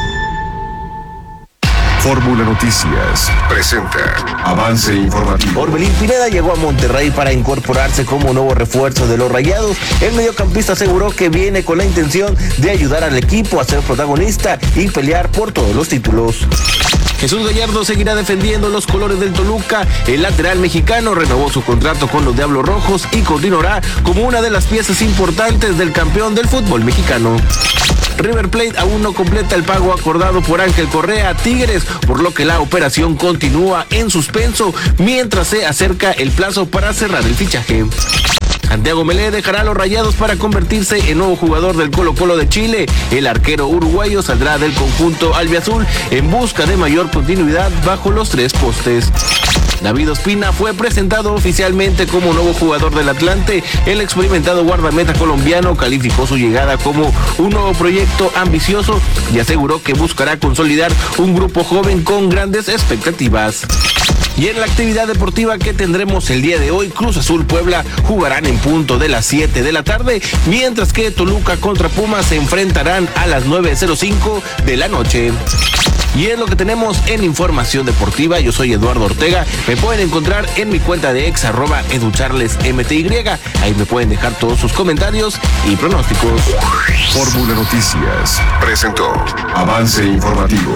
Fórmula Noticias presenta avance informativo.
Orbelín Pineda llegó a Monterrey para incorporarse como nuevo refuerzo de los Rayados. El mediocampista aseguró que viene con la intención de ayudar al equipo a ser protagonista y pelear por todos los títulos. Jesús Gallardo seguirá defendiendo los colores del Toluca. El lateral mexicano renovó su contrato con los Diablos Rojos y continuará como una de las piezas importantes del campeón del fútbol mexicano. River Plate aún no completa el pago acordado por Ángel Correa a Tigres, por lo que la operación continúa en suspenso mientras se acerca el plazo para cerrar el fichaje. Santiago Melé dejará a los Rayados para convertirse en nuevo jugador del Colo-Colo de Chile. El arquero uruguayo saldrá del conjunto albiazul en busca de mayor continuidad bajo los tres postes. David Ospina fue presentado oficialmente como nuevo jugador del Atlante. El experimentado guardameta colombiano calificó su llegada como un nuevo proyecto ambicioso y aseguró que buscará consolidar un grupo joven con grandes expectativas. Y en la actividad deportiva que tendremos el día de hoy, Cruz Azul Puebla jugarán en punto de las siete de la tarde, mientras que Toluca contra Pumas se enfrentarán a las nueve cero cinco de la noche. Y es lo que tenemos en información deportiva. Yo soy Eduardo Ortega. Me pueden encontrar en mi cuenta de ex, arroba educharlesmty. Ahí me pueden dejar todos sus comentarios y pronósticos.
Fórmula Noticias presentó avance informativo.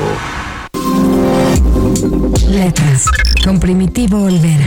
Letras, con Primitivo Olvera.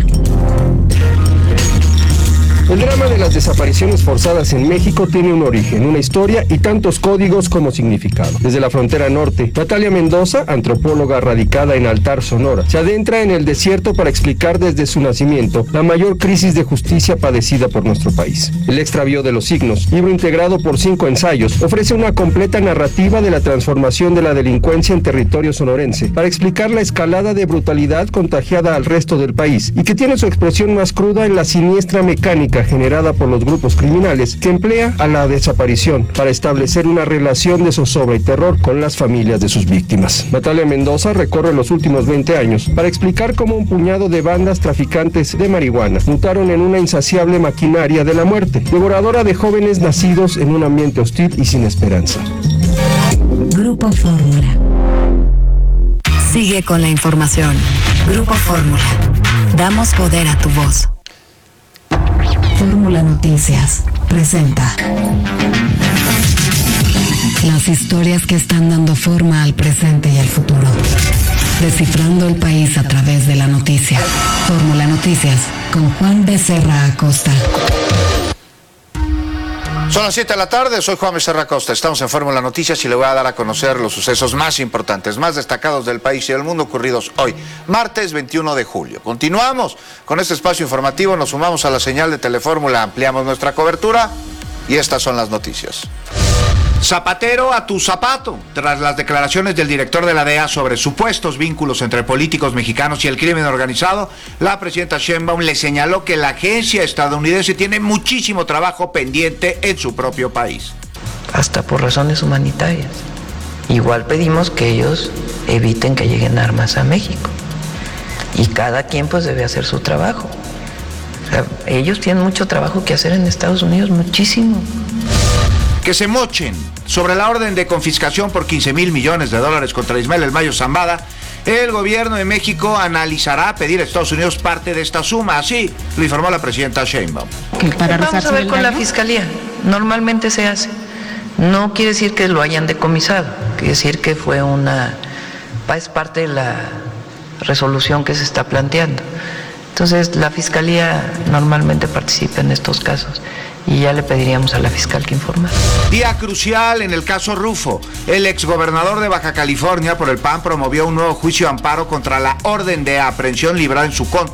El drama de las desapariciones forzadas en México tiene un origen, una historia y tantos códigos como significado. Desde la frontera norte, Natalia Mendoza, antropóloga radicada en Altar, Sonora, se adentra en el desierto para explicar desde su nacimiento la mayor crisis de justicia padecida por nuestro país. El extravío de los signos, libro integrado por cinco ensayos, ofrece una completa narrativa de la transformación de la delincuencia en territorio sonorense para explicar la escalada de brutalidad contagiada al resto del país y que tiene su expresión más cruda en la siniestra mecánica generada por los grupos criminales que emplea a la desaparición para establecer una relación de zozobra y terror con las familias de sus víctimas. Natalia Mendoza recorre los últimos veinte años para explicar cómo un puñado de bandas traficantes de marihuana mutaron en una insaciable maquinaria de la muerte, devoradora de jóvenes nacidos en un ambiente hostil y sin esperanza.
Grupo Fórmula. Sigue con la información. Grupo Fórmula. Damos poder a tu voz. Fórmula Noticias presenta las historias que están dando forma al presente y al futuro. Descifrando el país a través de la noticia. Fórmula Noticias con Juan Becerra Acosta.
Son las siete de la tarde, soy Juan Becerra Acosta, estamos en Fórmula Noticias y le voy a dar a conocer los sucesos más importantes, más destacados del país y del mundo ocurridos hoy, martes veintiuno de julio. Continuamos con este espacio informativo, nos sumamos a la señal de Telefórmula, ampliamos nuestra cobertura y estas son las noticias. Zapatero a tu zapato. Tras las declaraciones del director de la D E A sobre supuestos vínculos entre políticos mexicanos y el crimen organizado, la presidenta Sheinbaum le señaló que la agencia estadounidense tiene muchísimo trabajo pendiente en su propio país.
Hasta por razones humanitarias. Igual pedimos que ellos eviten que lleguen armas a México. Y cada quien pues debe hacer su trabajo. O sea, ellos tienen mucho trabajo que hacer en Estados Unidos, muchísimo.
Que se mochen sobre la orden de confiscación por quince mil millones de dólares contra Ismael El Mayo Zambada. El gobierno de México analizará pedir a Estados Unidos parte de esta suma, así lo informó la presidenta Sheinbaum.
Para Vamos a ver con la fiscalía, normalmente se hace. No quiere decir que lo hayan decomisado, quiere decir que fue una, es parte de la resolución que se está planteando. Entonces la fiscalía normalmente participa en estos casos. Y ya le pediríamos a la fiscal que informara.
Día crucial en el caso Rufo. El exgobernador de Baja California por el P A N promovió un nuevo juicio de amparo contra la orden de aprehensión librada en su contra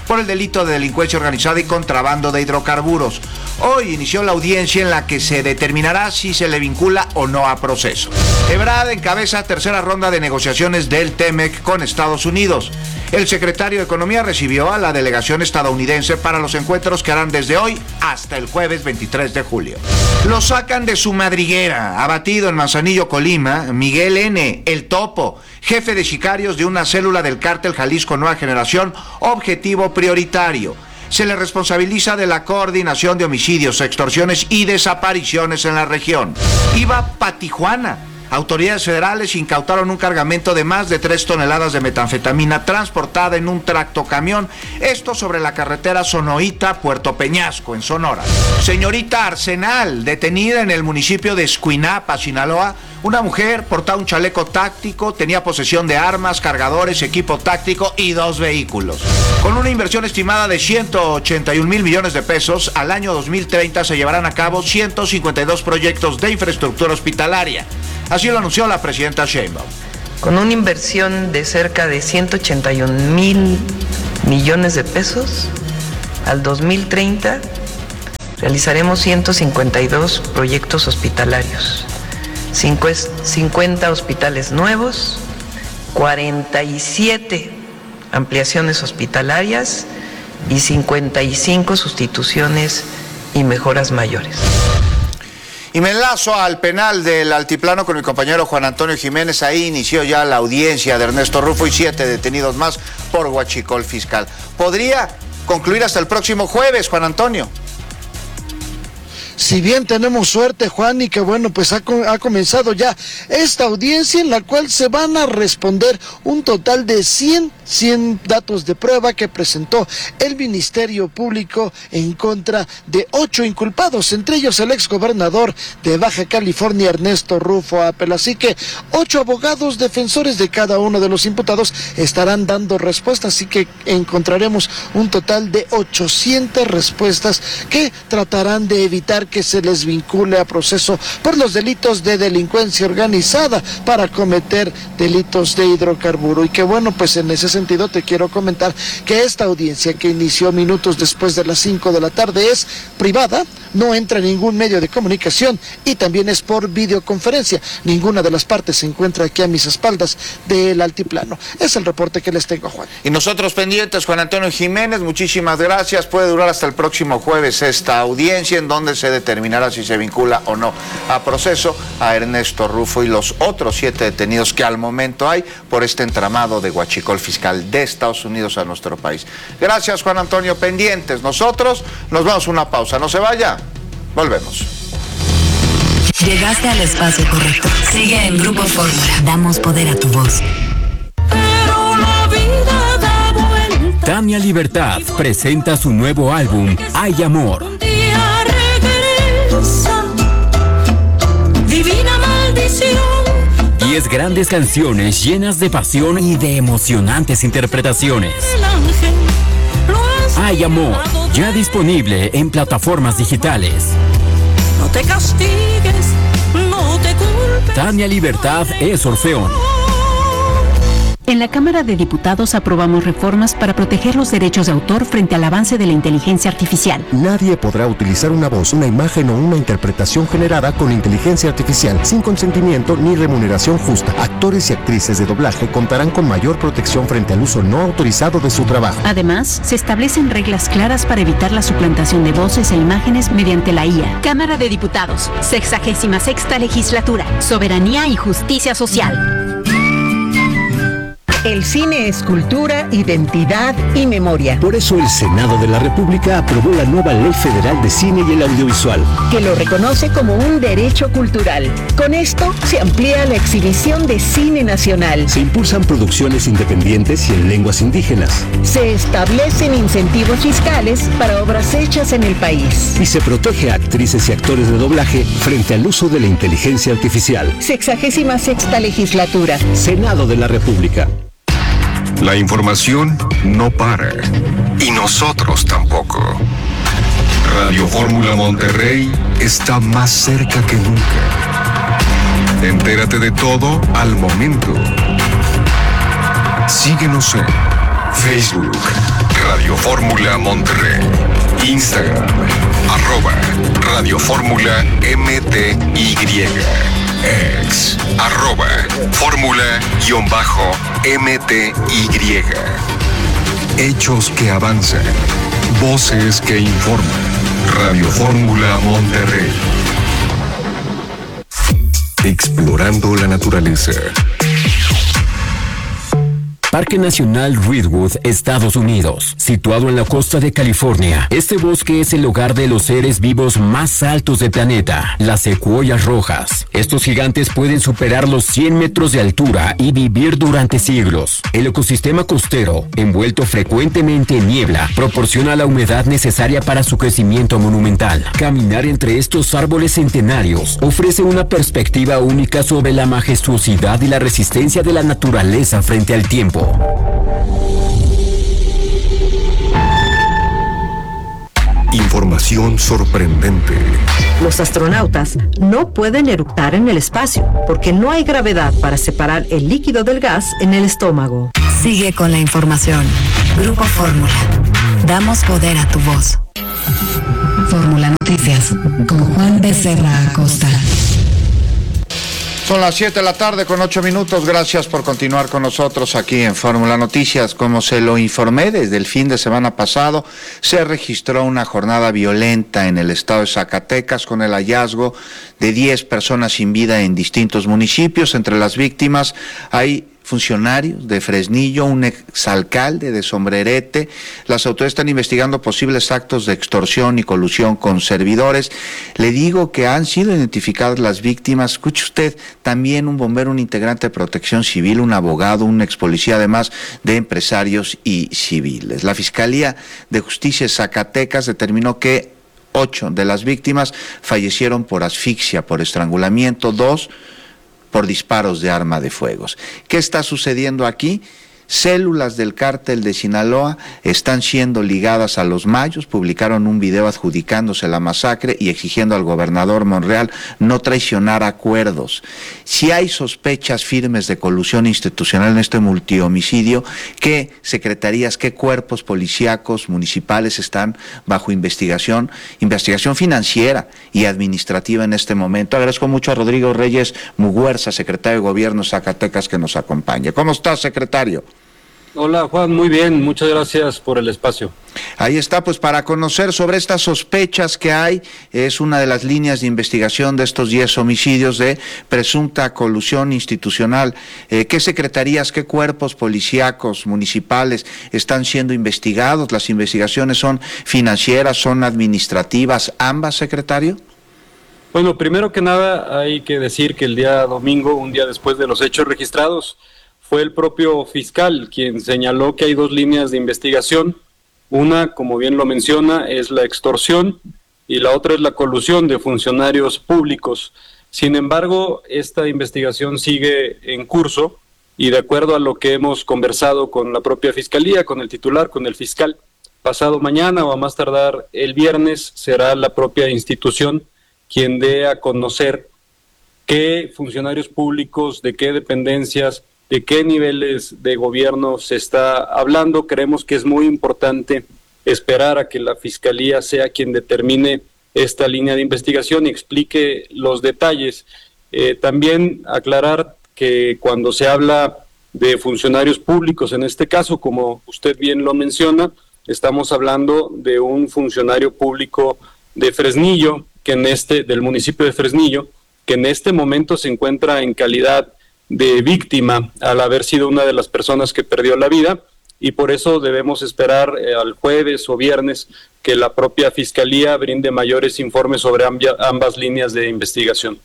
por el delito de delincuencia organizada y contrabando de hidrocarburos. Hoy inició la audiencia en la que se determinará si se le vincula o no a proceso. Ebrard encabeza tercera ronda de negociaciones del TEMEC con Estados Unidos. El secretario de Economía recibió a la delegación estadounidense para los encuentros que harán desde hoy hasta el jueves veintitrés de julio. Lo sacan de su madriguera, abatido en Manzanillo, Colima, Miguel N., el Topo, jefe de sicarios de una célula del cártel Jalisco Nueva Generación, objetivo prioritario. Se le responsabiliza de la coordinación de homicidios, extorsiones y desapariciones en la región. Iba pa' Tijuana. Autoridades federales incautaron un cargamento de más de tres toneladas de metanfetamina transportada en un tractocamión, esto sobre la carretera Sonoita-Puerto Peñasco, en Sonora. Señorita Arsenal, detenida en el municipio de Escuinapa, Sinaloa. Una mujer portaba un chaleco táctico, tenía posesión de armas, cargadores, equipo táctico y dos vehículos. Con una inversión estimada de ciento ochenta y un mil millones de pesos, al año dos mil treinta se llevarán a cabo ciento cincuenta y dos proyectos de infraestructura hospitalaria. Así lo anunció la presidenta Sheinbaum.
Con una inversión de cerca de ciento ochenta y un mil millones de pesos, al dos mil treinta realizaremos ciento cincuenta y dos proyectos hospitalarios, cincuenta hospitales nuevos, cuarenta y siete ampliaciones hospitalarias y cincuenta y cinco sustituciones y mejoras mayores.
Y me enlazo al penal del Altiplano con mi compañero Juan Antonio Jiménez. Ahí inició ya la audiencia de Ernesto Rufo y siete detenidos más por huachicol fiscal. ¿Podría concluir hasta el próximo jueves, Juan Antonio?
Si bien tenemos suerte, Juan, y que bueno, pues ha, ha comenzado ya esta audiencia en la cual se van a responder un total de cien, cien datos de prueba que presentó el Ministerio Público en contra de ocho inculpados, entre ellos el exgobernador de Baja California, Ernesto Rufo Apel. Así que ocho abogados defensores de cada uno de los imputados estarán dando respuestas, así que encontraremos un total de ochocientas respuestas que tratarán de evitar que se les vincule a proceso por los delitos de delincuencia organizada para cometer delitos de hidrocarburo. Y que bueno, pues en ese sentido te quiero comentar que esta audiencia, que inició minutos después de las cinco de la tarde, es privada, no entra ningún medio de comunicación y también es por videoconferencia. Ninguna de las partes se encuentra aquí a mis espaldas del altiplano. Es el reporte que les tengo, Juan.
Y nosotros pendientes, Juan Antonio Jiménez, muchísimas gracias. Puede durar hasta el próximo jueves esta audiencia en donde se determinará si se vincula o no a proceso a Ernesto Rufo y los otros siete detenidos que al momento hay por este entramado de huachicol fiscal de Estados Unidos a nuestro país. Gracias, Juan Antonio, pendientes. Nosotros nos vamos a una pausa. No se vaya, volvemos.
Llegaste al espacio correcto. Sigue en Grupo Fórmula. Damos poder a tu voz.
Pero la vida da vuelta.
Tania Libertad presenta su nuevo álbum, Hay Amor.
Un día regresa, divina maldición.
Diez grandes canciones llenas de pasión y de emocionantes interpretaciones.
El ángel lo has
Hay Amor, ya disponible en plataformas digitales.
No te castigues, no te culpes.
Tania Libertad es Orfeón.
En la Cámara de Diputados aprobamos reformas para proteger los derechos de autor frente al avance de la inteligencia artificial.
Nadie podrá utilizar una voz, una imagen o una interpretación generada con inteligencia artificial sin consentimiento ni remuneración justa. Actores y actrices de doblaje contarán con mayor protección frente al uso no autorizado de su trabajo.
Además, se establecen reglas claras para evitar la suplantación de voces e imágenes mediante la I A. Cámara de Diputados, sexagésima sexta legislatura, soberanía y justicia social.
El cine es cultura, identidad y memoria.
Por eso el Senado de la República aprobó la nueva Ley Federal de Cine y el Audiovisual,
que lo reconoce como un derecho cultural. Con esto se amplía la exhibición de cine nacional.
Se impulsan producciones independientes y en lenguas indígenas.
Se establecen incentivos fiscales para obras hechas en el país.
Y se protege a actrices y actores de doblaje frente al uso de la inteligencia artificial.
Sexagésima sexta legislatura.
Senado de la República.
La información no para. Y nosotros tampoco. Radio Fórmula Monterrey está más cerca que nunca. Entérate de todo al momento. Síguenos en Facebook, Radio Fórmula Monterrey. Instagram, arroba Radio Fórmula M T Y. Ex, arroba Fórmula-M T Y. Hechos que avanzan. Voces que informan. Radio Fórmula Monterrey. Explorando la naturaleza.
Parque Nacional Redwood, Estados Unidos, situado en la costa de California. Este bosque es el hogar de los seres vivos más altos del planeta, las secuoyas rojas. Estos gigantes pueden superar los cien metros de altura y vivir durante siglos. El ecosistema costero, envuelto frecuentemente en niebla, proporciona la humedad necesaria para su crecimiento monumental. Caminar entre estos árboles centenarios ofrece una perspectiva única sobre la majestuosidad y la resistencia de la naturaleza frente al tiempo.
Información sorprendente.
Los astronautas no pueden eructar en el espacio porque no hay gravedad para separar el líquido del gas en el estómago.
Sigue con la información. Grupo Fórmula. Damos poder a tu voz. Fórmula Noticias con Juan Becerra Acosta.
Son las siete de la tarde con ocho minutos. Gracias por continuar con nosotros aquí en Fórmula Noticias. Como se lo informé desde el fin de semana pasado, se registró una jornada violenta en el estado de Zacatecas con el hallazgo de diez personas sin vida en distintos municipios. Entre las víctimas hay funcionarios de Fresnillo, un exalcalde de Sombrerete. Las autoridades están investigando posibles actos de extorsión y colusión con servidores. Le digo que han sido identificadas las víctimas. Escuche usted, también un bombero, un integrante de Protección Civil, un abogado, un ex policía, además de empresarios y civiles. La Fiscalía de Justicia de Zacatecas determinó que ocho de las víctimas fallecieron por asfixia, por estrangulamiento, dos por disparos de arma de fuego. ¿Qué está sucediendo aquí? Células del cártel de Sinaloa están siendo ligadas a los Mayos. Publicaron un video adjudicándose la masacre y exigiendo al gobernador Monreal no traicionar acuerdos. Si hay sospechas firmes de colusión institucional en este multihomicidio, ¿qué secretarías, qué cuerpos policíacos municipales están bajo investigación? Investigación financiera y administrativa en este momento. Agradezco mucho a Rodrigo Reyes Muguerza, secretario de Gobierno de Zacatecas, que nos acompañe. ¿Cómo está, secretario?
Hola, Juan, muy bien, muchas gracias por el espacio.
Ahí está, pues para conocer sobre estas sospechas que hay, es una de las líneas de investigación de estos diez homicidios de presunta colusión institucional. Eh, ¿Qué secretarías, qué cuerpos policíacos, municipales están siendo investigados? ¿Las investigaciones son financieras, son administrativas, ambas, secretario?
Bueno, primero que nada hay que decir que el día domingo, un día después de los hechos registrados, fue el propio fiscal quien señaló que hay dos líneas de investigación. Una, como bien lo menciona, es la extorsión y la otra es la colusión de funcionarios públicos. Sin embargo, esta investigación sigue en curso y de acuerdo a lo que hemos conversado con la propia fiscalía, con el titular, con el fiscal, pasado mañana o a más tardar el viernes será la propia institución quien dé a conocer qué funcionarios públicos, de qué dependencias, de qué niveles de gobierno se está hablando. Creemos que es muy importante esperar a que la Fiscalía sea quien determine esta línea de investigación y explique los detalles. Eh, también aclarar que cuando se habla de funcionarios públicos, en este caso, como usted bien lo menciona, estamos hablando de un funcionario público de Fresnillo, que en este, del municipio de Fresnillo, que en este momento se encuentra en calidad de víctima al haber sido una de las personas que perdió la vida, y por eso debemos esperar eh, al jueves o viernes que la propia Fiscalía brinde mayores informes sobre ambia, ambas líneas de investigación.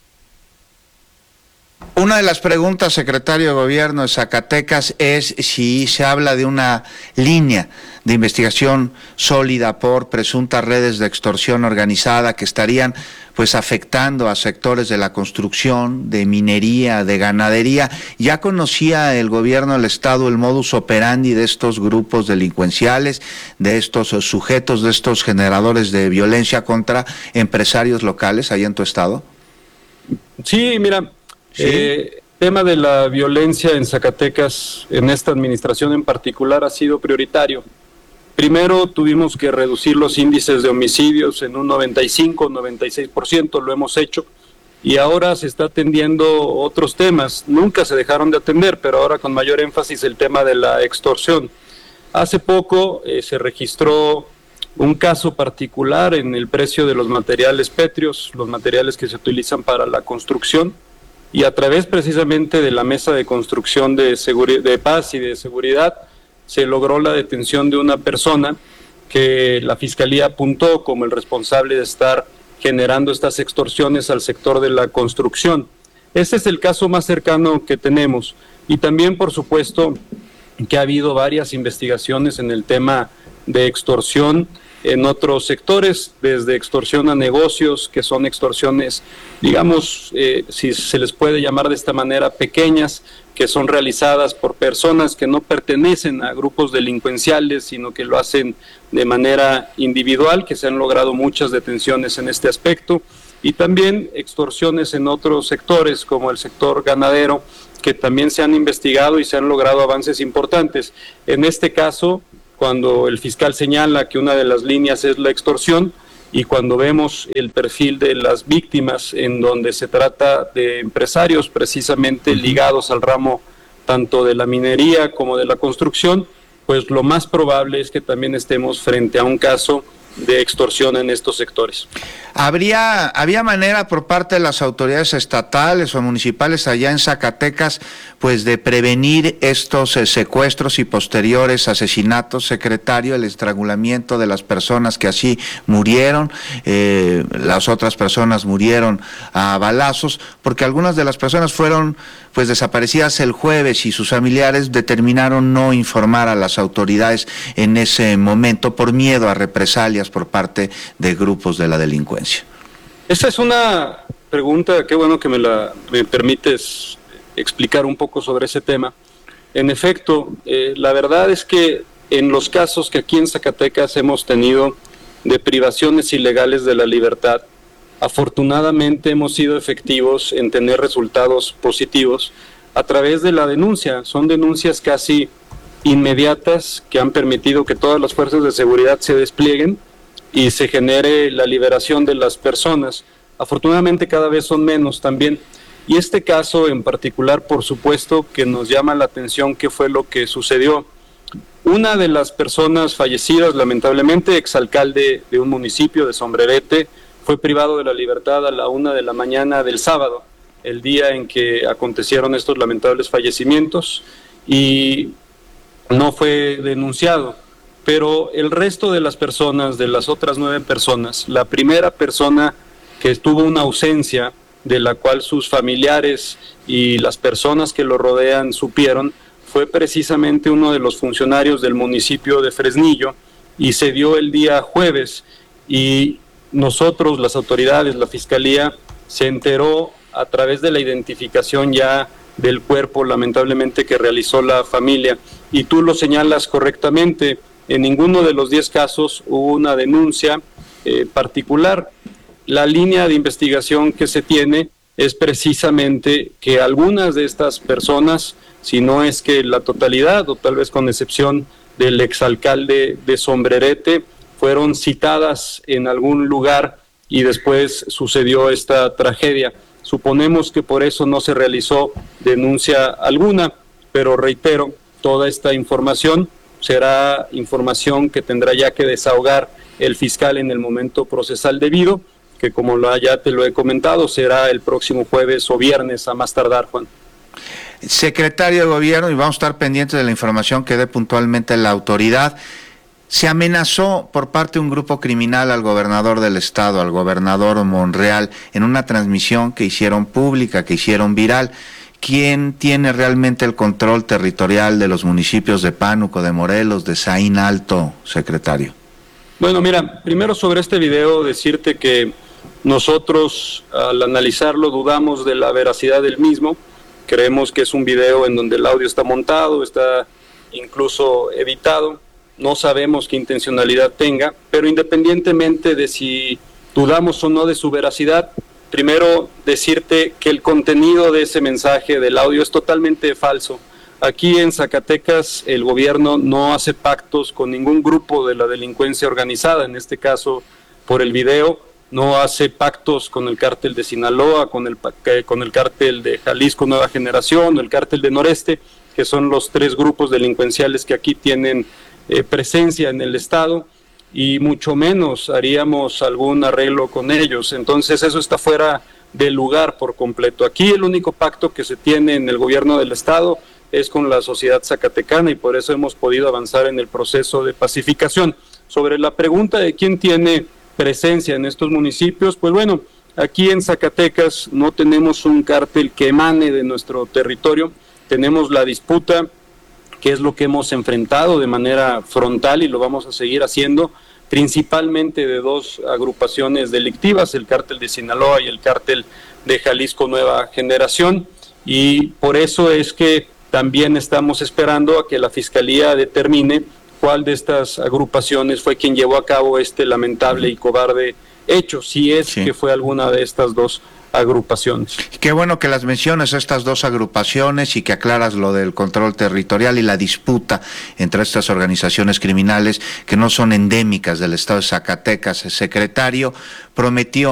Una de las preguntas, secretario de Gobierno de Zacatecas, es si se habla de una línea de investigación sólida por presuntas redes de extorsión organizada que estarían pues afectando a sectores de la construcción, de minería, de ganadería. ¿Ya conocía el gobierno del estado el modus operandi de estos grupos delincuenciales, de estos sujetos, de estos generadores de violencia contra empresarios locales allá en tu estado?
Sí, mira,
¿Sí?
Eh, tema de la violencia en Zacatecas, en esta administración en particular, ha sido prioritario. Primero tuvimos que reducir los índices de homicidios en un noventa y cinco, noventa y seis por ciento, lo hemos hecho, y ahora se está atendiendo otros temas. Nunca se dejaron de atender, pero ahora con mayor énfasis el tema de la extorsión. Hace poco eh, se registró un caso particular en el precio de los materiales pétreos, los materiales que se utilizan para la construcción, y a través precisamente de la Mesa de Construcción de, Seguri- de Paz y de Seguridad, se logró la detención de una persona que la Fiscalía apuntó como el responsable de estar generando estas extorsiones al sector de la construcción. Ese es el caso más cercano que tenemos. Y también, por supuesto, que ha habido varias investigaciones en el tema de extorsión en otros sectores, desde extorsión a negocios, que son extorsiones, digamos, eh, si se les puede llamar de esta manera, pequeñas, que son realizadas por personas que no pertenecen a grupos delincuenciales, sino que lo hacen de manera individual, que se han logrado muchas detenciones en este aspecto, y también extorsiones en otros sectores, como el sector ganadero, que también se han investigado y se han logrado avances importantes. En este caso, cuando el fiscal señala que una de las líneas es la extorsión, y cuando vemos el perfil de las víctimas, en donde se trata de empresarios precisamente ligados al ramo tanto de la minería como de la construcción, pues lo más probable es que también estemos frente a un caso de extorsión en estos sectores.
¿Habría, había manera por parte de las autoridades estatales o municipales allá en Zacatecas, pues de prevenir estos eh, secuestros y posteriores asesinatos, secretario, el estrangulamiento de las personas que así murieron, eh, las otras personas murieron a balazos, porque algunas de las personas fueron pues desaparecidas el jueves y sus familiares determinaron no informar a las autoridades en ese momento por miedo a represalias por parte de grupos de la delincuencia?
Esa es una pregunta, qué bueno que me la me permites explicar un poco sobre ese tema. En efecto, eh, la verdad es que en los casos que aquí en Zacatecas hemos tenido de privaciones ilegales de la libertad, afortunadamente hemos sido efectivos en tener resultados positivos a través de la denuncia. Son denuncias casi inmediatas que han permitido que todas las fuerzas de seguridad se desplieguen y se genere la liberación de las personas. Afortunadamente cada vez son menos también. Y este caso en particular, por supuesto, que nos llama la atención qué fue lo que sucedió. Una de las personas fallecidas, lamentablemente, exalcalde de un municipio de Sombrerete, fue privado de la libertad a la una de la mañana del sábado, el día en que acontecieron estos lamentables fallecimientos, y no fue denunciado. Pero el resto de las personas, de las otras nueve personas, la primera persona que tuvo una ausencia de la cual sus familiares y las personas que lo rodean supieron, fue precisamente uno de los funcionarios del municipio de Fresnillo, y se dio el día jueves, y nosotros, las autoridades, la Fiscalía, se enteró a través de la identificación ya del cuerpo, lamentablemente, que realizó la familia. Y tú lo señalas correctamente, en ninguno de los diez casos hubo una denuncia eh, particular. La línea de investigación que se tiene es precisamente que algunas de estas personas, si no es que la totalidad, o tal vez con excepción del exalcalde de Sombrerete, fueron citadas en algún lugar y después sucedió esta tragedia. Suponemos que por eso no se realizó denuncia alguna, pero reitero, toda esta información será información que tendrá ya que desahogar el fiscal en el momento procesal debido, que como lo, ya te lo he comentado, será el próximo jueves o viernes a más tardar, Juan.
Secretario de Gobierno, y vamos a estar pendientes de la información que dé puntualmente la autoridad. Se amenazó por parte de un grupo criminal al gobernador del estado, al gobernador Monreal, en una transmisión que hicieron pública, que hicieron viral. ¿Quién tiene realmente el control territorial de los municipios de Pánuco, de Morelos, de Zaín Alto, secretario?
Bueno, mira, primero sobre este video decirte que nosotros al analizarlo dudamos de la veracidad del mismo. Creemos que es un video en donde el audio está montado, está incluso editado. No sabemos qué intencionalidad tenga, pero independientemente de si dudamos o no de su veracidad, primero decirte que el contenido de ese mensaje del audio es totalmente falso. Aquí en Zacatecas el gobierno no hace pactos con ningún grupo de la delincuencia organizada, en este caso por el video, no hace pactos con el cártel de Sinaloa, con el, con el cártel de Jalisco Nueva Generación, o el cártel de Noreste, que son los tres grupos delincuenciales que aquí tienen eh, presencia en el estado, y mucho menos haríamos algún arreglo con ellos. Entonces eso está fuera de lugar por completo. Aquí el único pacto que se tiene en el gobierno del estado es con la sociedad zacatecana, y por eso hemos podido avanzar en el proceso de pacificación. Sobre la pregunta de quién tiene presencia en estos municipios, pues bueno, aquí en Zacatecas no tenemos un cártel que emane de nuestro territorio, tenemos la disputa, que es lo que hemos enfrentado de manera frontal y lo vamos a seguir haciendo, principalmente de dos agrupaciones delictivas, el cártel de Sinaloa y el cártel de Jalisco Nueva Generación, y por eso es que también estamos esperando a que la Fiscalía determine cuál de estas agrupaciones fue quien llevó a cabo este lamentable y cobarde hecho, si es sí. que fue alguna de estas dos agrupaciones.
Qué bueno que las menciones, estas dos agrupaciones, y que aclaras lo del control territorial y la disputa entre estas organizaciones criminales que no son endémicas del estado de Zacatecas. El secretario prometió